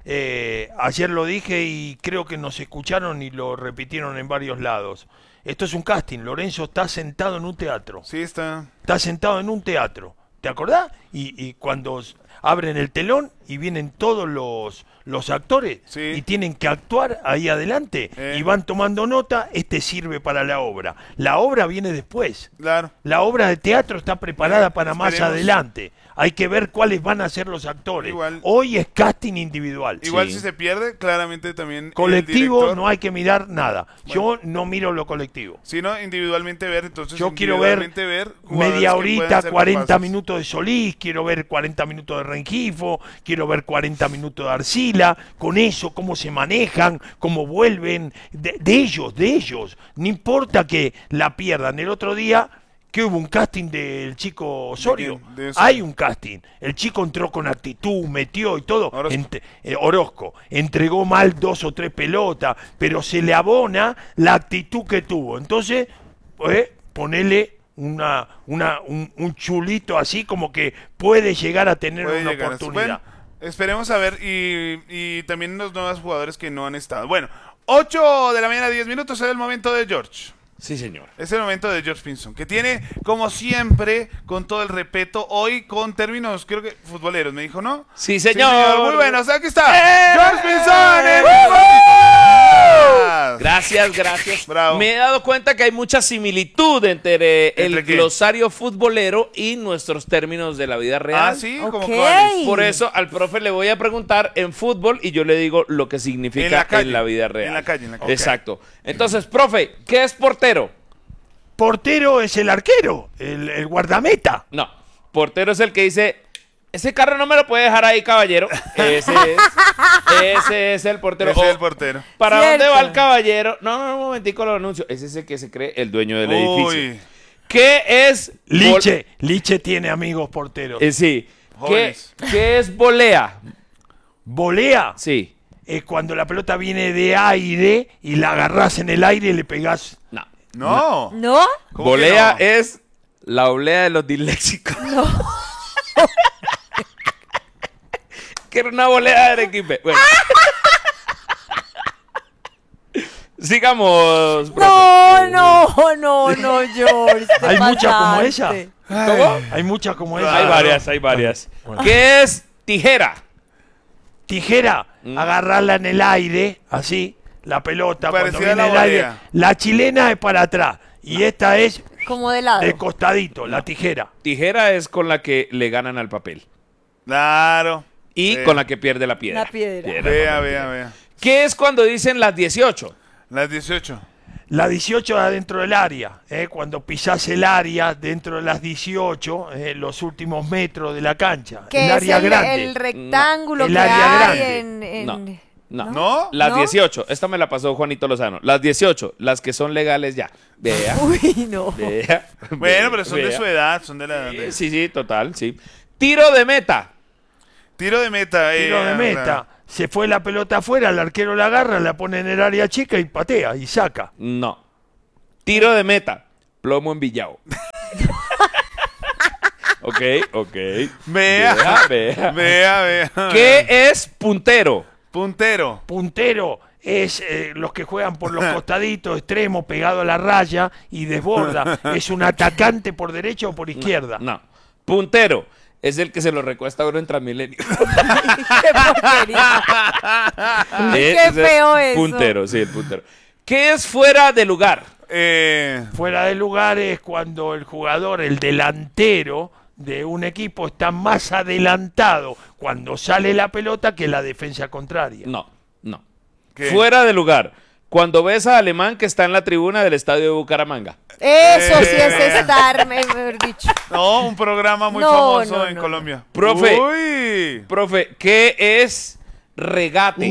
eh, ayer lo dije y creo que nos escucharon y lo repitieron en varios lados. Esto es un casting, Lorenzo está sentado en un teatro. Sí, está. Está sentado en un teatro. ¿Te acordás? Y, y cuando abren el telón y vienen todos los, los actores sí. y tienen que actuar ahí adelante eh. y van tomando nota, este sirve para la obra. La obra viene después. Claro. La obra de teatro está preparada eh, para esperemos. más adelante. Hay que ver cuáles van a ser los actores. Igual, Hoy es casting individual. Igual sí. si se pierde, claramente también colectivo el director, no hay que mirar nada. Bueno. Yo no miro lo colectivo. Sino individualmente ver, entonces yo quiero ver, ver media horita, cuarenta minutos de Solís, quiero ver cuarenta minutos de Rengifo, quiero ver cuarenta minutos de Arcila, con eso, cómo se manejan, cómo vuelven, de, de ellos, de ellos. No importa que la pierdan. El otro día que hubo un casting del chico Osorio. ¿De de Hay un casting. El chico entró con actitud, metió y todo. Orozco. Ent eh, Orozco. Entregó mal dos o tres pelotas, pero se le abona la actitud que tuvo. Entonces, eh, ponele una, una, un, un chulito así como que puede llegar a tener puede una oportunidad. Bueno, esperemos a ver. Y, y también los nuevos jugadores que no han estado. Bueno, ocho de la mañana, diez minutos, es el momento de George. Sí, señor. Es el momento de George Pinzón, que tiene, como siempre, con todo el respeto, hoy con términos, creo que futboleros, me dijo, ¿no? Sí, señor. Sí, señor. Muy bueno, o sea, aquí está. ¡Eh! George Pinzón. ¡Eh! Gracias, gracias. Bravo. Me he dado cuenta que hay mucha similitud entre, ¿Entre el qué? glosario futbolero y nuestros términos de la vida real. Ah, sí, okay. como cuáles. Por eso al profe le voy a preguntar en fútbol y yo le digo lo que significa en la, calle, en la vida real. En la calle, en la calle. Exacto. Okay. Entonces, profe, ¿qué es portero? Portero es el arquero, el, el guardameta. No, portero es el que dice, ese carro no me lo puede dejar ahí, caballero. Ese es, ese es el portero. Ese es el portero. ¿Para Cierto. dónde va el caballero? No, no, un momentico lo anuncio. Ese es el que se cree el dueño del Uy. edificio. ¿Qué es? Liche, Liche tiene amigos porteros. Eh, sí. ¿Qué, ¿Qué es volea? ¿Volea? Sí. Es cuando la pelota viene de aire y la agarrás en el aire y le pegás. No. No. ¿No? Volea no? es la oblea de los disléxicos. No. Que era una volea de Arequipe. Bueno. Sigamos, profe. No, no, no, no, George. Hay muchas como ella. ¿Cómo? Hay muchas como ella. Hay varias, hay varias. Bueno. ¿Qué es tijera? Tijera, mm. agarrarla en el aire, así, la pelota, Parecida cuando viene la el aire. La chilena es para atrás y esta es como de lado. De costadito, la tijera. Tijera es con la que le ganan al papel. Claro. Y sí. con la que pierde la piedra. La piedra. piedra vea, vea, vea. ¿Qué es cuando dicen las dieciocho? Las dieciocho. La dieciocho adentro del área, ¿eh? Cuando pisás el área dentro de las dieciocho, eh, los últimos metros de la cancha. Que el es área el, grande. el rectángulo El que área hay grande. en... en- No. No. ¿No? Las ¿No? dieciocho. Esta me la pasó Juanito Lozano. Las dieciocho, las que son legales ya. Vea. Uy, no. Vea. Bueno, pero son de Vea. su edad, son de la edad. de- Sí, sí, total, sí. Tiro de meta. Tiro de meta. eh, Tiro de meta. Se fue la pelota afuera, el arquero la agarra, la pone en el área chica y patea y saca. No. Tiro de meta. Plomo en Villao. Ok, ok. Vea. Vea, vea. Vea, vea. ¿Qué es puntero? Puntero. Puntero es eh, los que juegan por los costaditos, extremo, pegado a la raya y desborda. Es un atacante por derecha o por izquierda. No. Puntero es el que se lo recuesta a uno en Transmilenio. Qué porquería. Qué Ese feo eso. Puntero, sí, el puntero. ¿Qué es fuera de lugar? Eh, Fuera de lugar es cuando el jugador, el delantero de un equipo está más adelantado cuando sale la pelota que la defensa contraria. No, no. ¿Qué? Fuera de lugar. Cuando ves a Alemán que está en la tribuna del estadio de Bucaramanga. Eso sí es Eh. estar, me- mejor dicho. no, un programa muy No, famoso no, en no, Colombia. Profe. Uy. Profe, ¿qué es regate?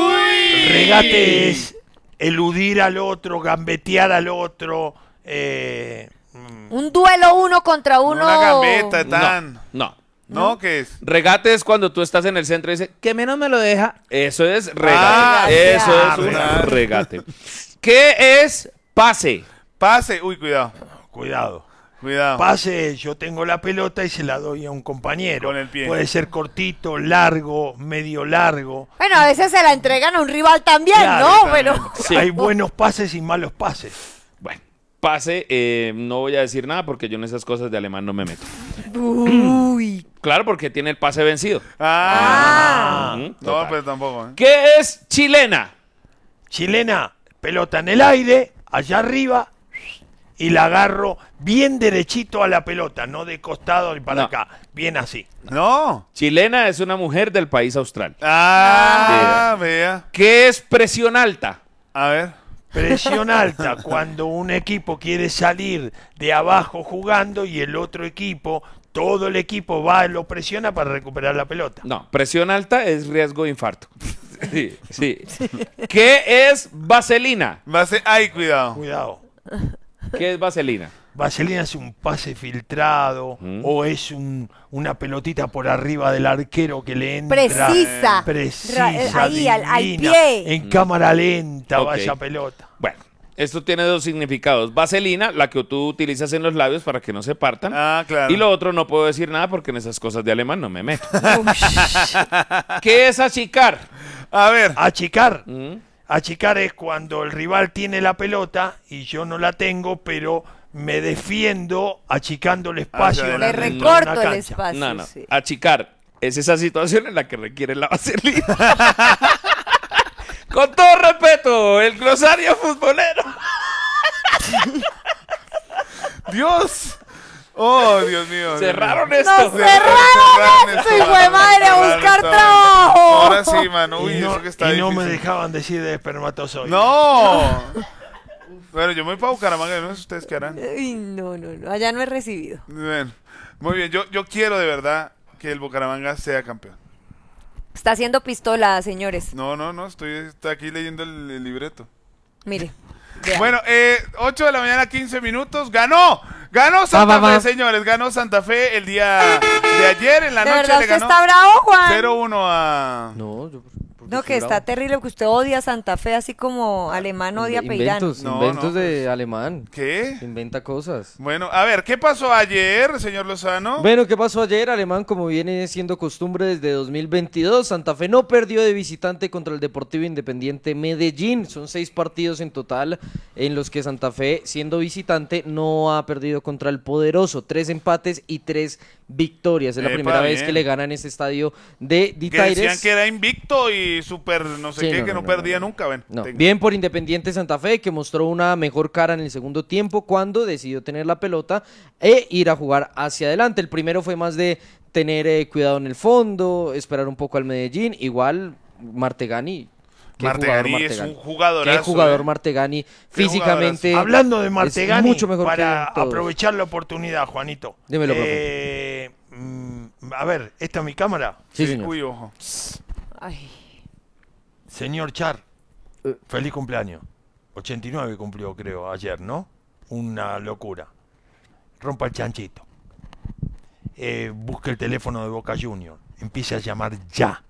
Regate es eludir al otro, gambetear al otro. eh, Un duelo uno contra uno. Una gambeta, tan. No. ¿No? ¿Qué es? Regate es cuando tú estás en el centro y dices, que menos me lo deja. Eso es regate. Ah, Eso ya. es un Regate. regate. ¿Qué es pase? Pase. Uy, cuidado. cuidado. Cuidado. Pase, yo tengo la pelota y se la doy a un compañero. Con el pie. Puede ser cortito, largo, medio largo. Bueno, a veces se la entregan a un rival también, Claro, ¿no? también. Pero Sí. Hay buenos pases y malos pases. Bueno, pase, eh, no voy a decir nada porque yo en esas cosas de alemán no me meto. uy. Claro, porque tiene el pase vencido. Ah. Ujú, No, total. pero tampoco. ¿eh? ¿Qué es chilena? Chilena, pelota en el aire, allá arriba, y la agarro bien derechito a la pelota, no de costado y para No. acá, bien así. No. Chilena es una mujer del país austral. Ah, vea. ¿Qué es presión alta? A ver. Presión alta, cuando un equipo quiere salir de abajo jugando y el otro equipo, todo el equipo va y lo presiona para recuperar la pelota. No, presión alta es riesgo de infarto. Sí, sí. ¿Qué es vaselina? Va a ser. Ay, cuidado. Cuidado. ¿Qué es vaselina? Vaselina es un pase filtrado Mm. o es un, una pelotita por arriba del arquero que le entra. Precisa. Precisa, Ra- ahí, al- al divina, pie. En cámara lenta va Ok. esa pelota. Bueno, esto tiene dos significados. Vaselina, la que tú utilizas en los labios para que no se partan. Ah, claro. Y lo otro no puedo decir nada porque en esas cosas de alemán no me meto. ¿Qué es achicar? A ver. Achicar. Mm. Achicar es cuando el rival tiene la pelota y yo no la tengo, pero me defiendo achicando el espacio. Hacia Le adelante. dentro de una recorto el cancha. espacio. No, no. sí. Achicar es esa situación en la que requiere la vaselina. Con todo respeto, el glosario futbolero. Dios. Oh, Dios mío. Cerraron Dios esto. ¡Nos cerraron esto, hijo de madre, a Cerraron buscar esto. trabajo! Ahora sí, mano. Uy, y no, eso que está y no me difícil. dejaban decir de espermatozoide. No. Bueno, yo me voy para Bucaramanga, no sé ustedes qué harán. Uy, no, no, no. Allá no he recibido. Bueno, muy bien, yo, yo quiero de verdad que el Bucaramanga sea campeón. Está haciendo pistola, señores. No, no, no, estoy está aquí leyendo el, el libreto. Mire. vea. Bueno, eh, ocho de la mañana, quince minutos. ¡Ganó! ¡Ganó Santa Va, va, Fe, va. señores! Ganó Santa Fe el día de ayer en la ¿De noche. verdad le usted ganó está bravo, Juan? cero uno a... No, yo. No, que está terrible, que usted odia a Santa Fe, así como alemán odia a Peirán. Inventos, No, inventos no, de alemán. ¿Qué? Inventa cosas. Bueno, a ver, ¿qué pasó ayer, señor Lozano? Bueno, ¿qué pasó ayer? Alemán, como viene siendo costumbre desde dos mil veintidós, Santa Fe no perdió de visitante contra el Deportivo Independiente Medellín. Son seis partidos en total en los que Santa Fe, siendo visitante, no ha perdido contra el poderoso. Tres empates y tres victorias. Es la Epa, primera vez bien. que le ganan ese estadio de Que Ditaires. decían que era invicto y súper no sé Sí, qué, no, que no, no, no, perdía no. nunca. Bueno, No. tengo. Bien por Independiente Santa Fe, que mostró una mejor cara en el segundo tiempo cuando decidió tener la pelota e ir a jugar hacia adelante. El primero fue más de tener eh, cuidado en el fondo, esperar un poco al Medellín. Igual Martegani Qué Martegani, jugador es un Martegani. jugadorazo. Qué jugador eh. Martegani. Qué Físicamente. jugadorazo. Hablando de Martegani, mucho mejor para que todos. aprovechar la oportunidad, Juanito. Dímelo, eh, mm, a ver, ¿esta es mi cámara? Sí, señor. Uy, ojo. Ay. Señor Char, Eh. feliz cumpleaños. ochenta y nueve cumplió, creo, ayer, ¿no? Una locura. Rompa el chanchito. Eh, busque el teléfono de Boca Junior. Empiece a llamar ya.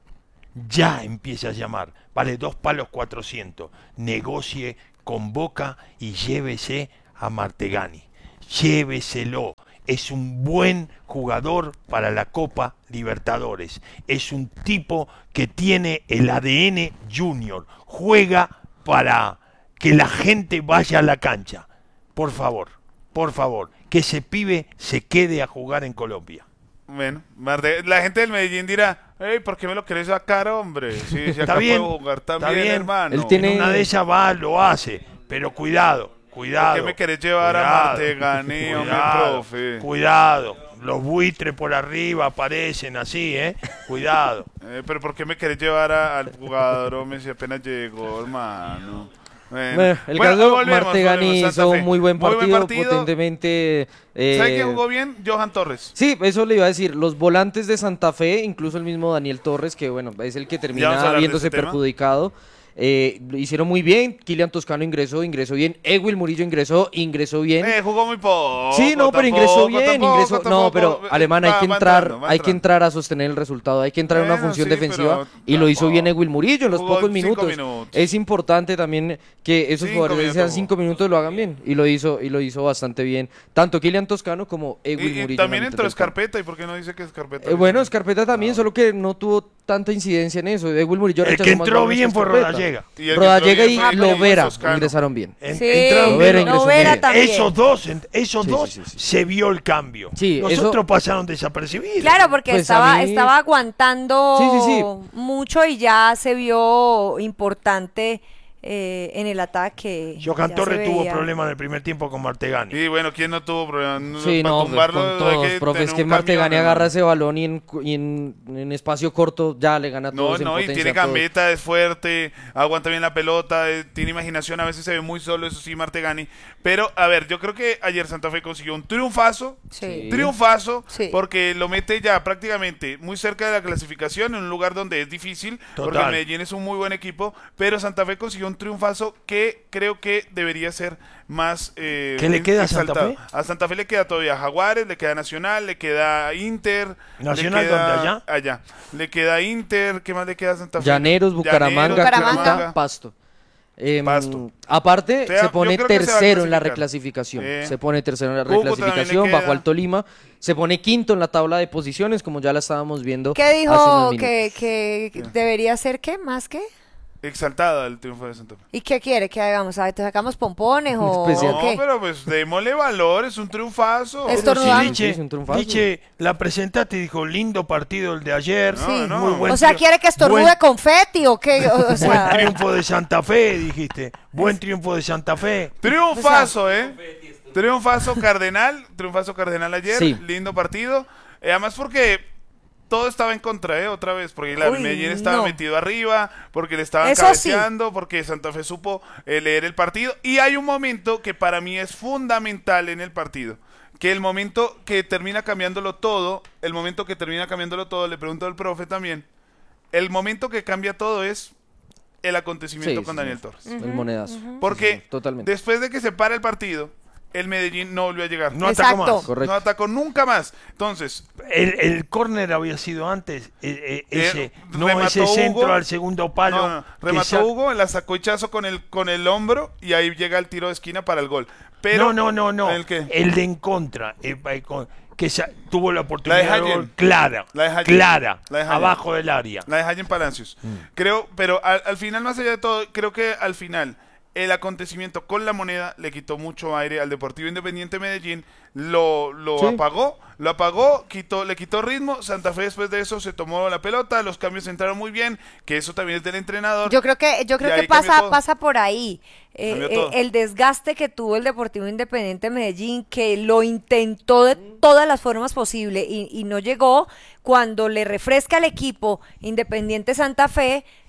Ya empiece a llamar. Vale dos palos cuatrocientos. Negocie con Boca y llévese a Martegani. Lléveselo. Es un buen jugador para la Copa Libertadores. Es un tipo que tiene el A D N Junior. Juega para que la gente vaya a la cancha. Por favor, por favor, que ese pibe se quede a jugar en Colombia. Bueno, Marte- la gente del Medellín dirá, hey, ¿por qué me lo querés sacar, hombre? Sí, si Está acá bien, puedo jugar también, está bien. hermano. Él tiene- En una de ellas va, lo hace, pero cuidado, cuidado. ¿Por qué me querés llevar a cuidado, Martegani, hombre, cuidado, profe? Cuidado, los buitres por arriba aparecen así, ¿eh? Cuidado. Eh, pero ¿por qué me querés llevar a- al jugador, hombre, si apenas llegó, hermano? Bueno, Bueno, el Bueno, caso volvemos, Martegani volvemos, Santa hizo Fe. un muy buen Muy partido, buen partido. potentemente. eh, ¿Sabe quién jugó bien? Johan Torres. Sí, eso le iba a decir. Los volantes de Santa Fe, incluso el mismo Daniel Torres, que bueno, es el que Ya vamos a termina hablar de viéndose ese tema. perjudicado. Eh, lo hicieron muy bien. Kylian Toscano ingresó, ingresó bien. Ewil Murillo ingresó, ingresó bien. Eh, jugó muy poco. Sí, no, pero ingresó tampoco, bien, tampoco, ingresó. tampoco. No, pero Eh, Alemán hay va- que va entrar, entrando, va hay que entrando. entrar a sostener el resultado, hay que entrar a una Bueno, función sí, defensiva pero y lo hizo bien Ewil Murillo en los Jugó pocos cinco minutos. minutos. Es importante también que esos Cinco jugadores minutos sean jugó. cinco minutos lo hagan bien y lo hizo y lo hizo bastante bien, tanto Kylian Toscano como Ewil Y, y Murillo. en también la mitad entró del campo. Escarpeta, ¿y por qué no dice que Escarpeta? Eh, bueno, Escarpeta también, solo que no tuvo tanta incidencia en eso. Ewil Murillo El rechazó que más entró balones bien que fue Escarpeta. Rodallega. Y el que Rodallega entró y bien fue Lovera Toscano. ingresaron bien. En- Sí, entraron Lovera bien. ingresó Lovera bien. también. Esos dos, en- esos Sí, dos sí, sí, sí. se vio el cambio. Sí, Nosotros eso- pasaron desapercibidos. Claro, porque Pues a estaba, mí- estaba aguantando Sí, sí, sí. mucho y ya se vio importante eh, en el ataque. Johan ya Torres se tuvo veía. problemas en el primer tiempo con Martegani. Y bueno, ¿quién no tuvo problemas? Sí, Para no, pues, tumbarlo con hay todos, que profe, tener es que un Martegani camión, agarra hermano. ese balón y, en, cu- y en, en espacio corto ya le gana a No, todos en no, y potencia tiene a todos. gambeta, es fuerte, aguanta bien la pelota, eh, tiene imaginación, a veces se ve muy solo, eso sí, Martegani. Pero, a ver, yo creo que ayer Santa Fe consiguió un triunfazo, Sí. triunfazo, Sí. porque lo mete ya prácticamente muy cerca de la clasificación, en un lugar donde es difícil, porque Total. el Medellín es un muy buen equipo, pero Santa Fe consiguió un triunfazo que creo que debería ser más eh, ¿Qué le queda a Santa exaltado. Fe? A Santa Fe le queda todavía Jaguares, le queda Nacional, le queda Inter. ¿Nacional le queda, dónde, allá? Allá. Le queda Inter, ¿qué más le queda a Santa Fe? Llaneros, Bucaramanga, Llaneros, Bucaramanga. Cúcuta, Pasto. Em, Pasto. Aparte, O sea, se yo pone creo que se va a tercero en la clasificar. reclasificación. Sí. Se pone tercero en la Cúcuta también le reclasificación bajo queda. al Tolima. Se pone quinto en la tabla de posiciones, como ya la estábamos viendo. ¿Qué hace dijo unos minutos. que, que debería ser qué? ¿Más qué? Exaltada el triunfo de Santa Fe. ¿Y qué quiere que hagamos? ¿A ver, ¿te sacamos pompones o, Especial. o No, qué? pero pues démosle valor, es un triunfazo. Es Pero si Estornudar. Sí, Liche, es un triunfazo. Liche la presentaste y dijo, lindo partido el de ayer. No, Sí. no. Muy buen O sea, tri- ¿quiere que estornude buen- confeti o qué? O, o Buen sea, triunfo de Santa Fe, dijiste. Buen triunfo de Santa Fe. Triunfazo, ¿eh? Triunfazo Cardenal, triunfazo Cardenal ayer, Sí. lindo partido. Eh, además porque todo estaba en contra, ¿eh? Otra vez, porque la Uy, Medellín estaba no. metido arriba, porque le estaban Eso sí. cabeceando, porque Santa Fe supo eh, leer el partido. Y hay un momento que para mí es fundamental en el partido. Que el momento que termina cambiándolo todo, el momento que termina cambiándolo todo, le pregunto al profe también, el momento que cambia todo es el acontecimiento Sí, con sí, Daniel sí. Torres. El monedazo. Porque Sí, sí, totalmente. después de que se para el partido, el Medellín no volvió a llegar. No atacó Exacto. más. Correcto. No atacó nunca más. Entonces, El, el córner había sido antes. eh, eh, ese, Eh, no remató ese centro Hugo. al segundo palo. no, no, que remató sa- Hugo, la sacó Hichazo con el, con el hombro y ahí llega el tiro de esquina para el gol. Pero, no, no, no, no. ¿El qué? El de en contra. eh, eh, con- que sa- tuvo la oportunidad La de de gol Hayen. clara. La de Hayen. Clara. La de Hayen. Abajo del área. La de Hayen Palacios. Mm. Creo, pero al, al final, más allá de todo, creo que al final el acontecimiento con la moneda le quitó mucho aire al Deportivo Independiente Medellín, lo, lo Sí. apagó, lo apagó, quitó, le quitó ritmo. Santa Fe después de eso se tomó la pelota, los cambios entraron muy bien, que eso también es del entrenador. yo creo que yo Y creo ahí que cambió pasa todo. pasa por ahí. Eh, Cambió eh, todo. el desgaste que tuvo el Deportivo Independiente Medellín, que lo intentó de todas las formas posibles y, y no llegó, cuando le refresca al equipo Independiente Santa Fe,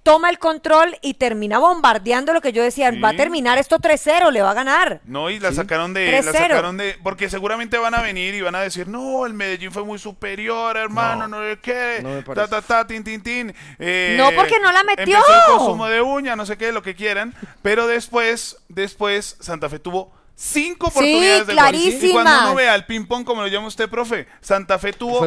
toma el control y termina bombardeando lo que yo decía, sí. va a terminar esto tres cero, le va a ganar. No, y la sí. sacaron de la sacaron de porque seguramente van a venir y van a decir, "No, el Medellín fue muy superior, hermano, no sé qué, no ta ta ta tin tin tin." Eh, no, porque no la metió. Empezó el consumo de uña, no sé qué, lo que quieran, pero después después Santa Fe tuvo cinco oportunidades sí, de gol. Y cuando uno vea el ping-pong, como lo llama usted, profe, Santa Fe tuvo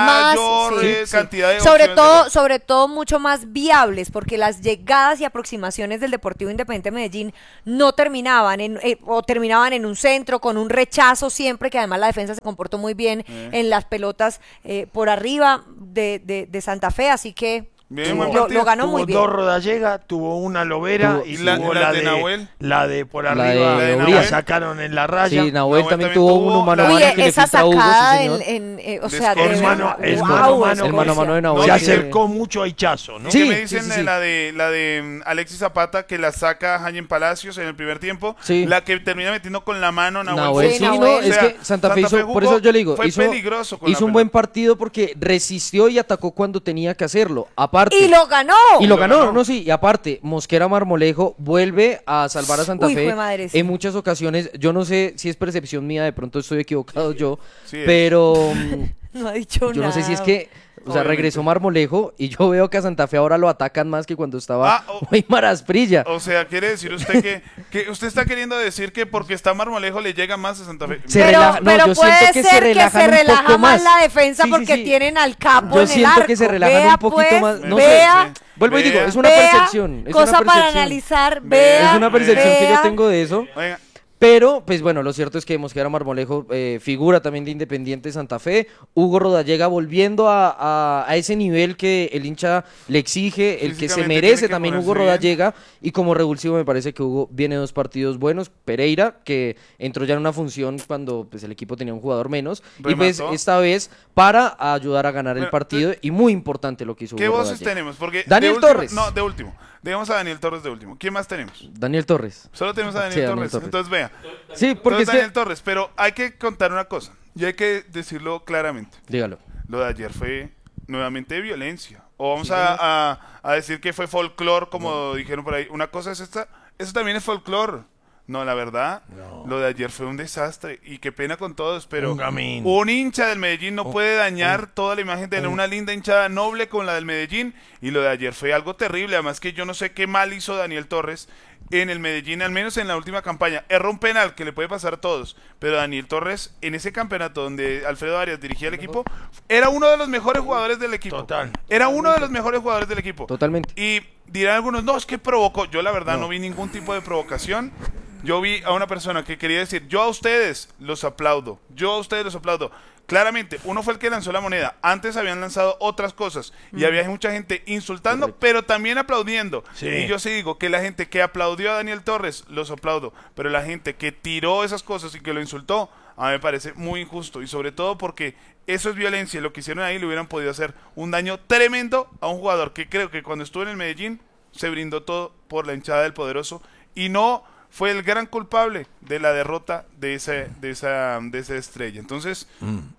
mayor más, sí, cantidad sí. de sobre todo, de sobre todo mucho más viables, porque las llegadas y aproximaciones del Deportivo Independiente Medellín no terminaban en, eh, o terminaban en un centro con un rechazo siempre, que además la defensa se comportó muy bien eh. en las pelotas eh, por arriba de, de, de Santa Fe, así que Bien, lo, lo ganó tuvo muy bien. Dos Rodallega, tuvo una Lovera tuvo, y la, tuvo la, la, de, de Nahuel. La de por la arriba, de la sacaron en la raya. Sí, Nahuel, Nahuel también, también tuvo uno mano a mano que esa le filtra Hugo, sí, en, en, eh, o sea, el mano, el wow, mano, mano, el mano a mano de Nahuel. Se acercó mucho a Hichazo, ¿no? Sí, ¿qué me dicen sí, sí, sí. la de la de Alexis Zapata que la saca Jaime Palacios en el primer tiempo? Sí. La que termina metiendo con la mano Nahuel. Nahuel sí, no, o sea, es que Santa Fe hizo, por eso yo le digo, fue hizo, peligroso con hizo un buen partido porque resistió y atacó cuando tenía que hacerlo. Aparte. Y lo ganó. Y lo ganó. No, sí, y aparte, Mosquera Marmolejo vuelve a salvar a Santa Uy, Fe madre, sí. en muchas ocasiones. Yo no sé si es percepción mía, de pronto estoy equivocado yo, sí pero no ha dicho yo nada. no sé si es que, o sea, regresó Marmolejo y yo veo que a Santa Fe ahora lo atacan más que cuando estaba ah, oh, Weimar Asprilla. O sea, quiere decir usted que, que usted está queriendo decir que porque está Marmolejo le llega más a Santa Fe. Se pero relaja, no, pero yo puede siento que ser se relajan que se relaja un poco más más la defensa sí, porque sí, sí. tienen al capo yo en el siento arco. que se relajan vea, un poquito pues, más. No vea, sé, vuelvo vea, y digo, es una vea, percepción. Es cosa una percepción. para analizar, vea. Es una percepción vea. que yo tengo de eso. Oiga. Pero, pues bueno, lo cierto es que Mosquera Marmolejo, eh, figura también de Independiente Santa Fe. Hugo Rodallega volviendo a, a, a ese nivel que el hincha le exige, el que se merece que también Hugo Rodallega. Y como revulsivo me parece que Hugo viene dos partidos buenos. Pereira, que entró ya en una función cuando pues, el equipo tenía un jugador menos. Remató. Y pues esta vez para ayudar a ganar bueno, el partido. Te... Y muy importante lo que hizo ¿Qué Hugo voces Rodallega. tenemos? Porque Daniel de último, Torres. No, de último. Dejemos a Daniel Torres de último. ¿Quién más tenemos? Daniel Torres. Solo tenemos a Daniel, sí, Torres. Daniel Torres. Entonces vea. Sí, porque es Daniel que... Torres, pero hay que contar una cosa. Y hay que decirlo claramente. Dígalo. Lo de ayer fue nuevamente violencia. O vamos sí, a, a, a decir que fue folclore, como no. dijeron por ahí. Una cosa es esta. Eso también es folclore. No, la verdad, no. lo de ayer fue un desastre y qué pena con todos, pero un, un hincha del Medellín no un, puede dañar un, toda la imagen de un, una linda hinchada noble con la del Medellín, y lo de ayer fue algo terrible. Además que yo no sé qué mal hizo Daniel Torres en el Medellín, al menos en la última campaña. Erró un penal que le puede pasar a todos, pero Daniel Torres en ese campeonato donde Alfredo Arias dirigía el equipo, era uno de los mejores jugadores del equipo. Total. Era uno de los mejores jugadores del equipo. Totalmente. Y dirán algunos, no, es que provocó. Yo la verdad no, no vi ningún tipo de provocación. Yo vi a una persona que quería decir, yo a ustedes los aplaudo, yo a ustedes los aplaudo. Claramente, uno fue el que lanzó la moneda. Antes habían lanzado otras cosas y mm. había mucha gente insultando, correcto, pero también aplaudiendo. Sí. Y yo sí digo que la gente que aplaudió a Daniel Torres, los aplaudo. Pero la gente que tiró esas cosas y que lo insultó, a mí me parece muy injusto. Y sobre todo porque eso es violencia. Lo que hicieron ahí le hubieran podido hacer un daño tremendo a un jugador que creo que cuando estuvo en el Medellín se brindó todo por la hinchada del Poderoso. Y no... fue el gran culpable de la derrota de ese, de esa, de esa estrella. Entonces,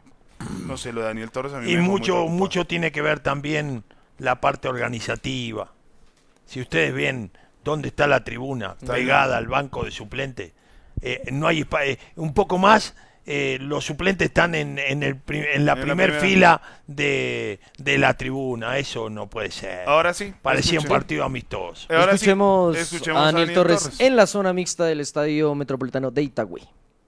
mm. no sé, lo de Daniel Torres a mí y me mucho, mucho tiene que ver también la parte organizativa. Si ustedes ven dónde está la tribuna, está pegada bien al banco de suplente, eh, no hay eh, un poco más. Eh, los suplentes están en, en, el, en la en primer la fila de, de la tribuna. Eso no puede ser. Ahora sí. Parecía un partido amistoso. Ahora escuchemos, sí. escuchemos a Daniel, Daniel Torres, Torres en la zona mixta del Estadio Metropolitano de Itagüí.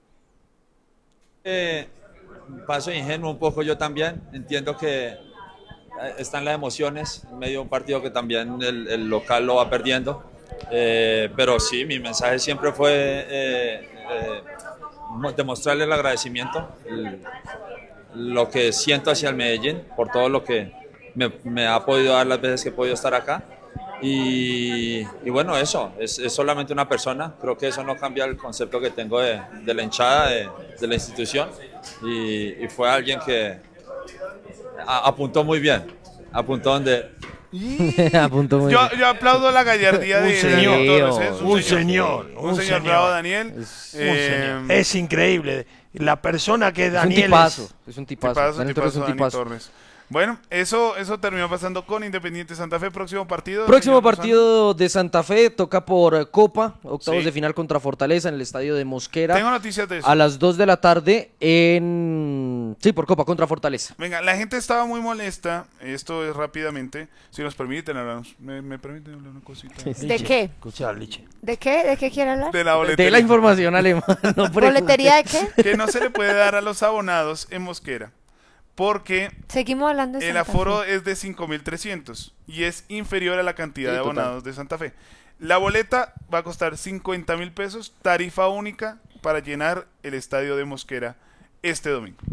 Eh, paso ingenuo un poco yo también. Entiendo que están las emociones en medio de un partido que también el, el local lo va perdiendo. Eh, pero sí, mi mensaje siempre fue... Eh, eh, demostrarle el agradecimiento, el, lo que siento hacia el Medellín por todo lo que me, me ha podido dar las veces que he podido estar acá y, y bueno, eso es, es solamente una persona. Creo que eso no cambia el concepto que tengo de, de la hinchada, de, de la institución, y, y fue alguien que a, apuntó muy bien, apuntó donde... yo, yo aplaudo la gallardía de Daniel Torres, ¿eh? un, un señor, un, un señor, bravo Daniel. Es, eh, señor. Es increíble la persona que es Daniel. Es un tipazo, es un tipazo. tipazo, Daniel tipazo, Torres es un tipazo. Torres. Bueno, eso, eso terminó pasando con Independiente Santa Fe. Próximo partido. Próximo partido de Santa Fe, toca por Copa, octavos Sí. de final contra Fortaleza en el estadio de Mosquera. Tengo noticias de eso. A las dos de la tarde en... Sí, por Copa contra Fortaleza. Venga, la gente estaba muy molesta. Esto es rápidamente. Si nos permiten, hablamos. ¿Me, me permiten hablar una cosita? ¿De qué? Escucha, Liche. ¿De qué? ¿De qué quiere hablar? De la boletería. De la información alemana. No ¿Boletería de qué? Que no se le puede dar a los abonados en Mosquera. Porque Seguimos hablando de el Santa aforo Fe. es de cinco mil trescientos y es inferior a la cantidad Sí, de total. abonados de Santa Fe. La boleta va a costar cincuenta mil pesos, tarifa única para llenar el estadio de Mosquera este domingo.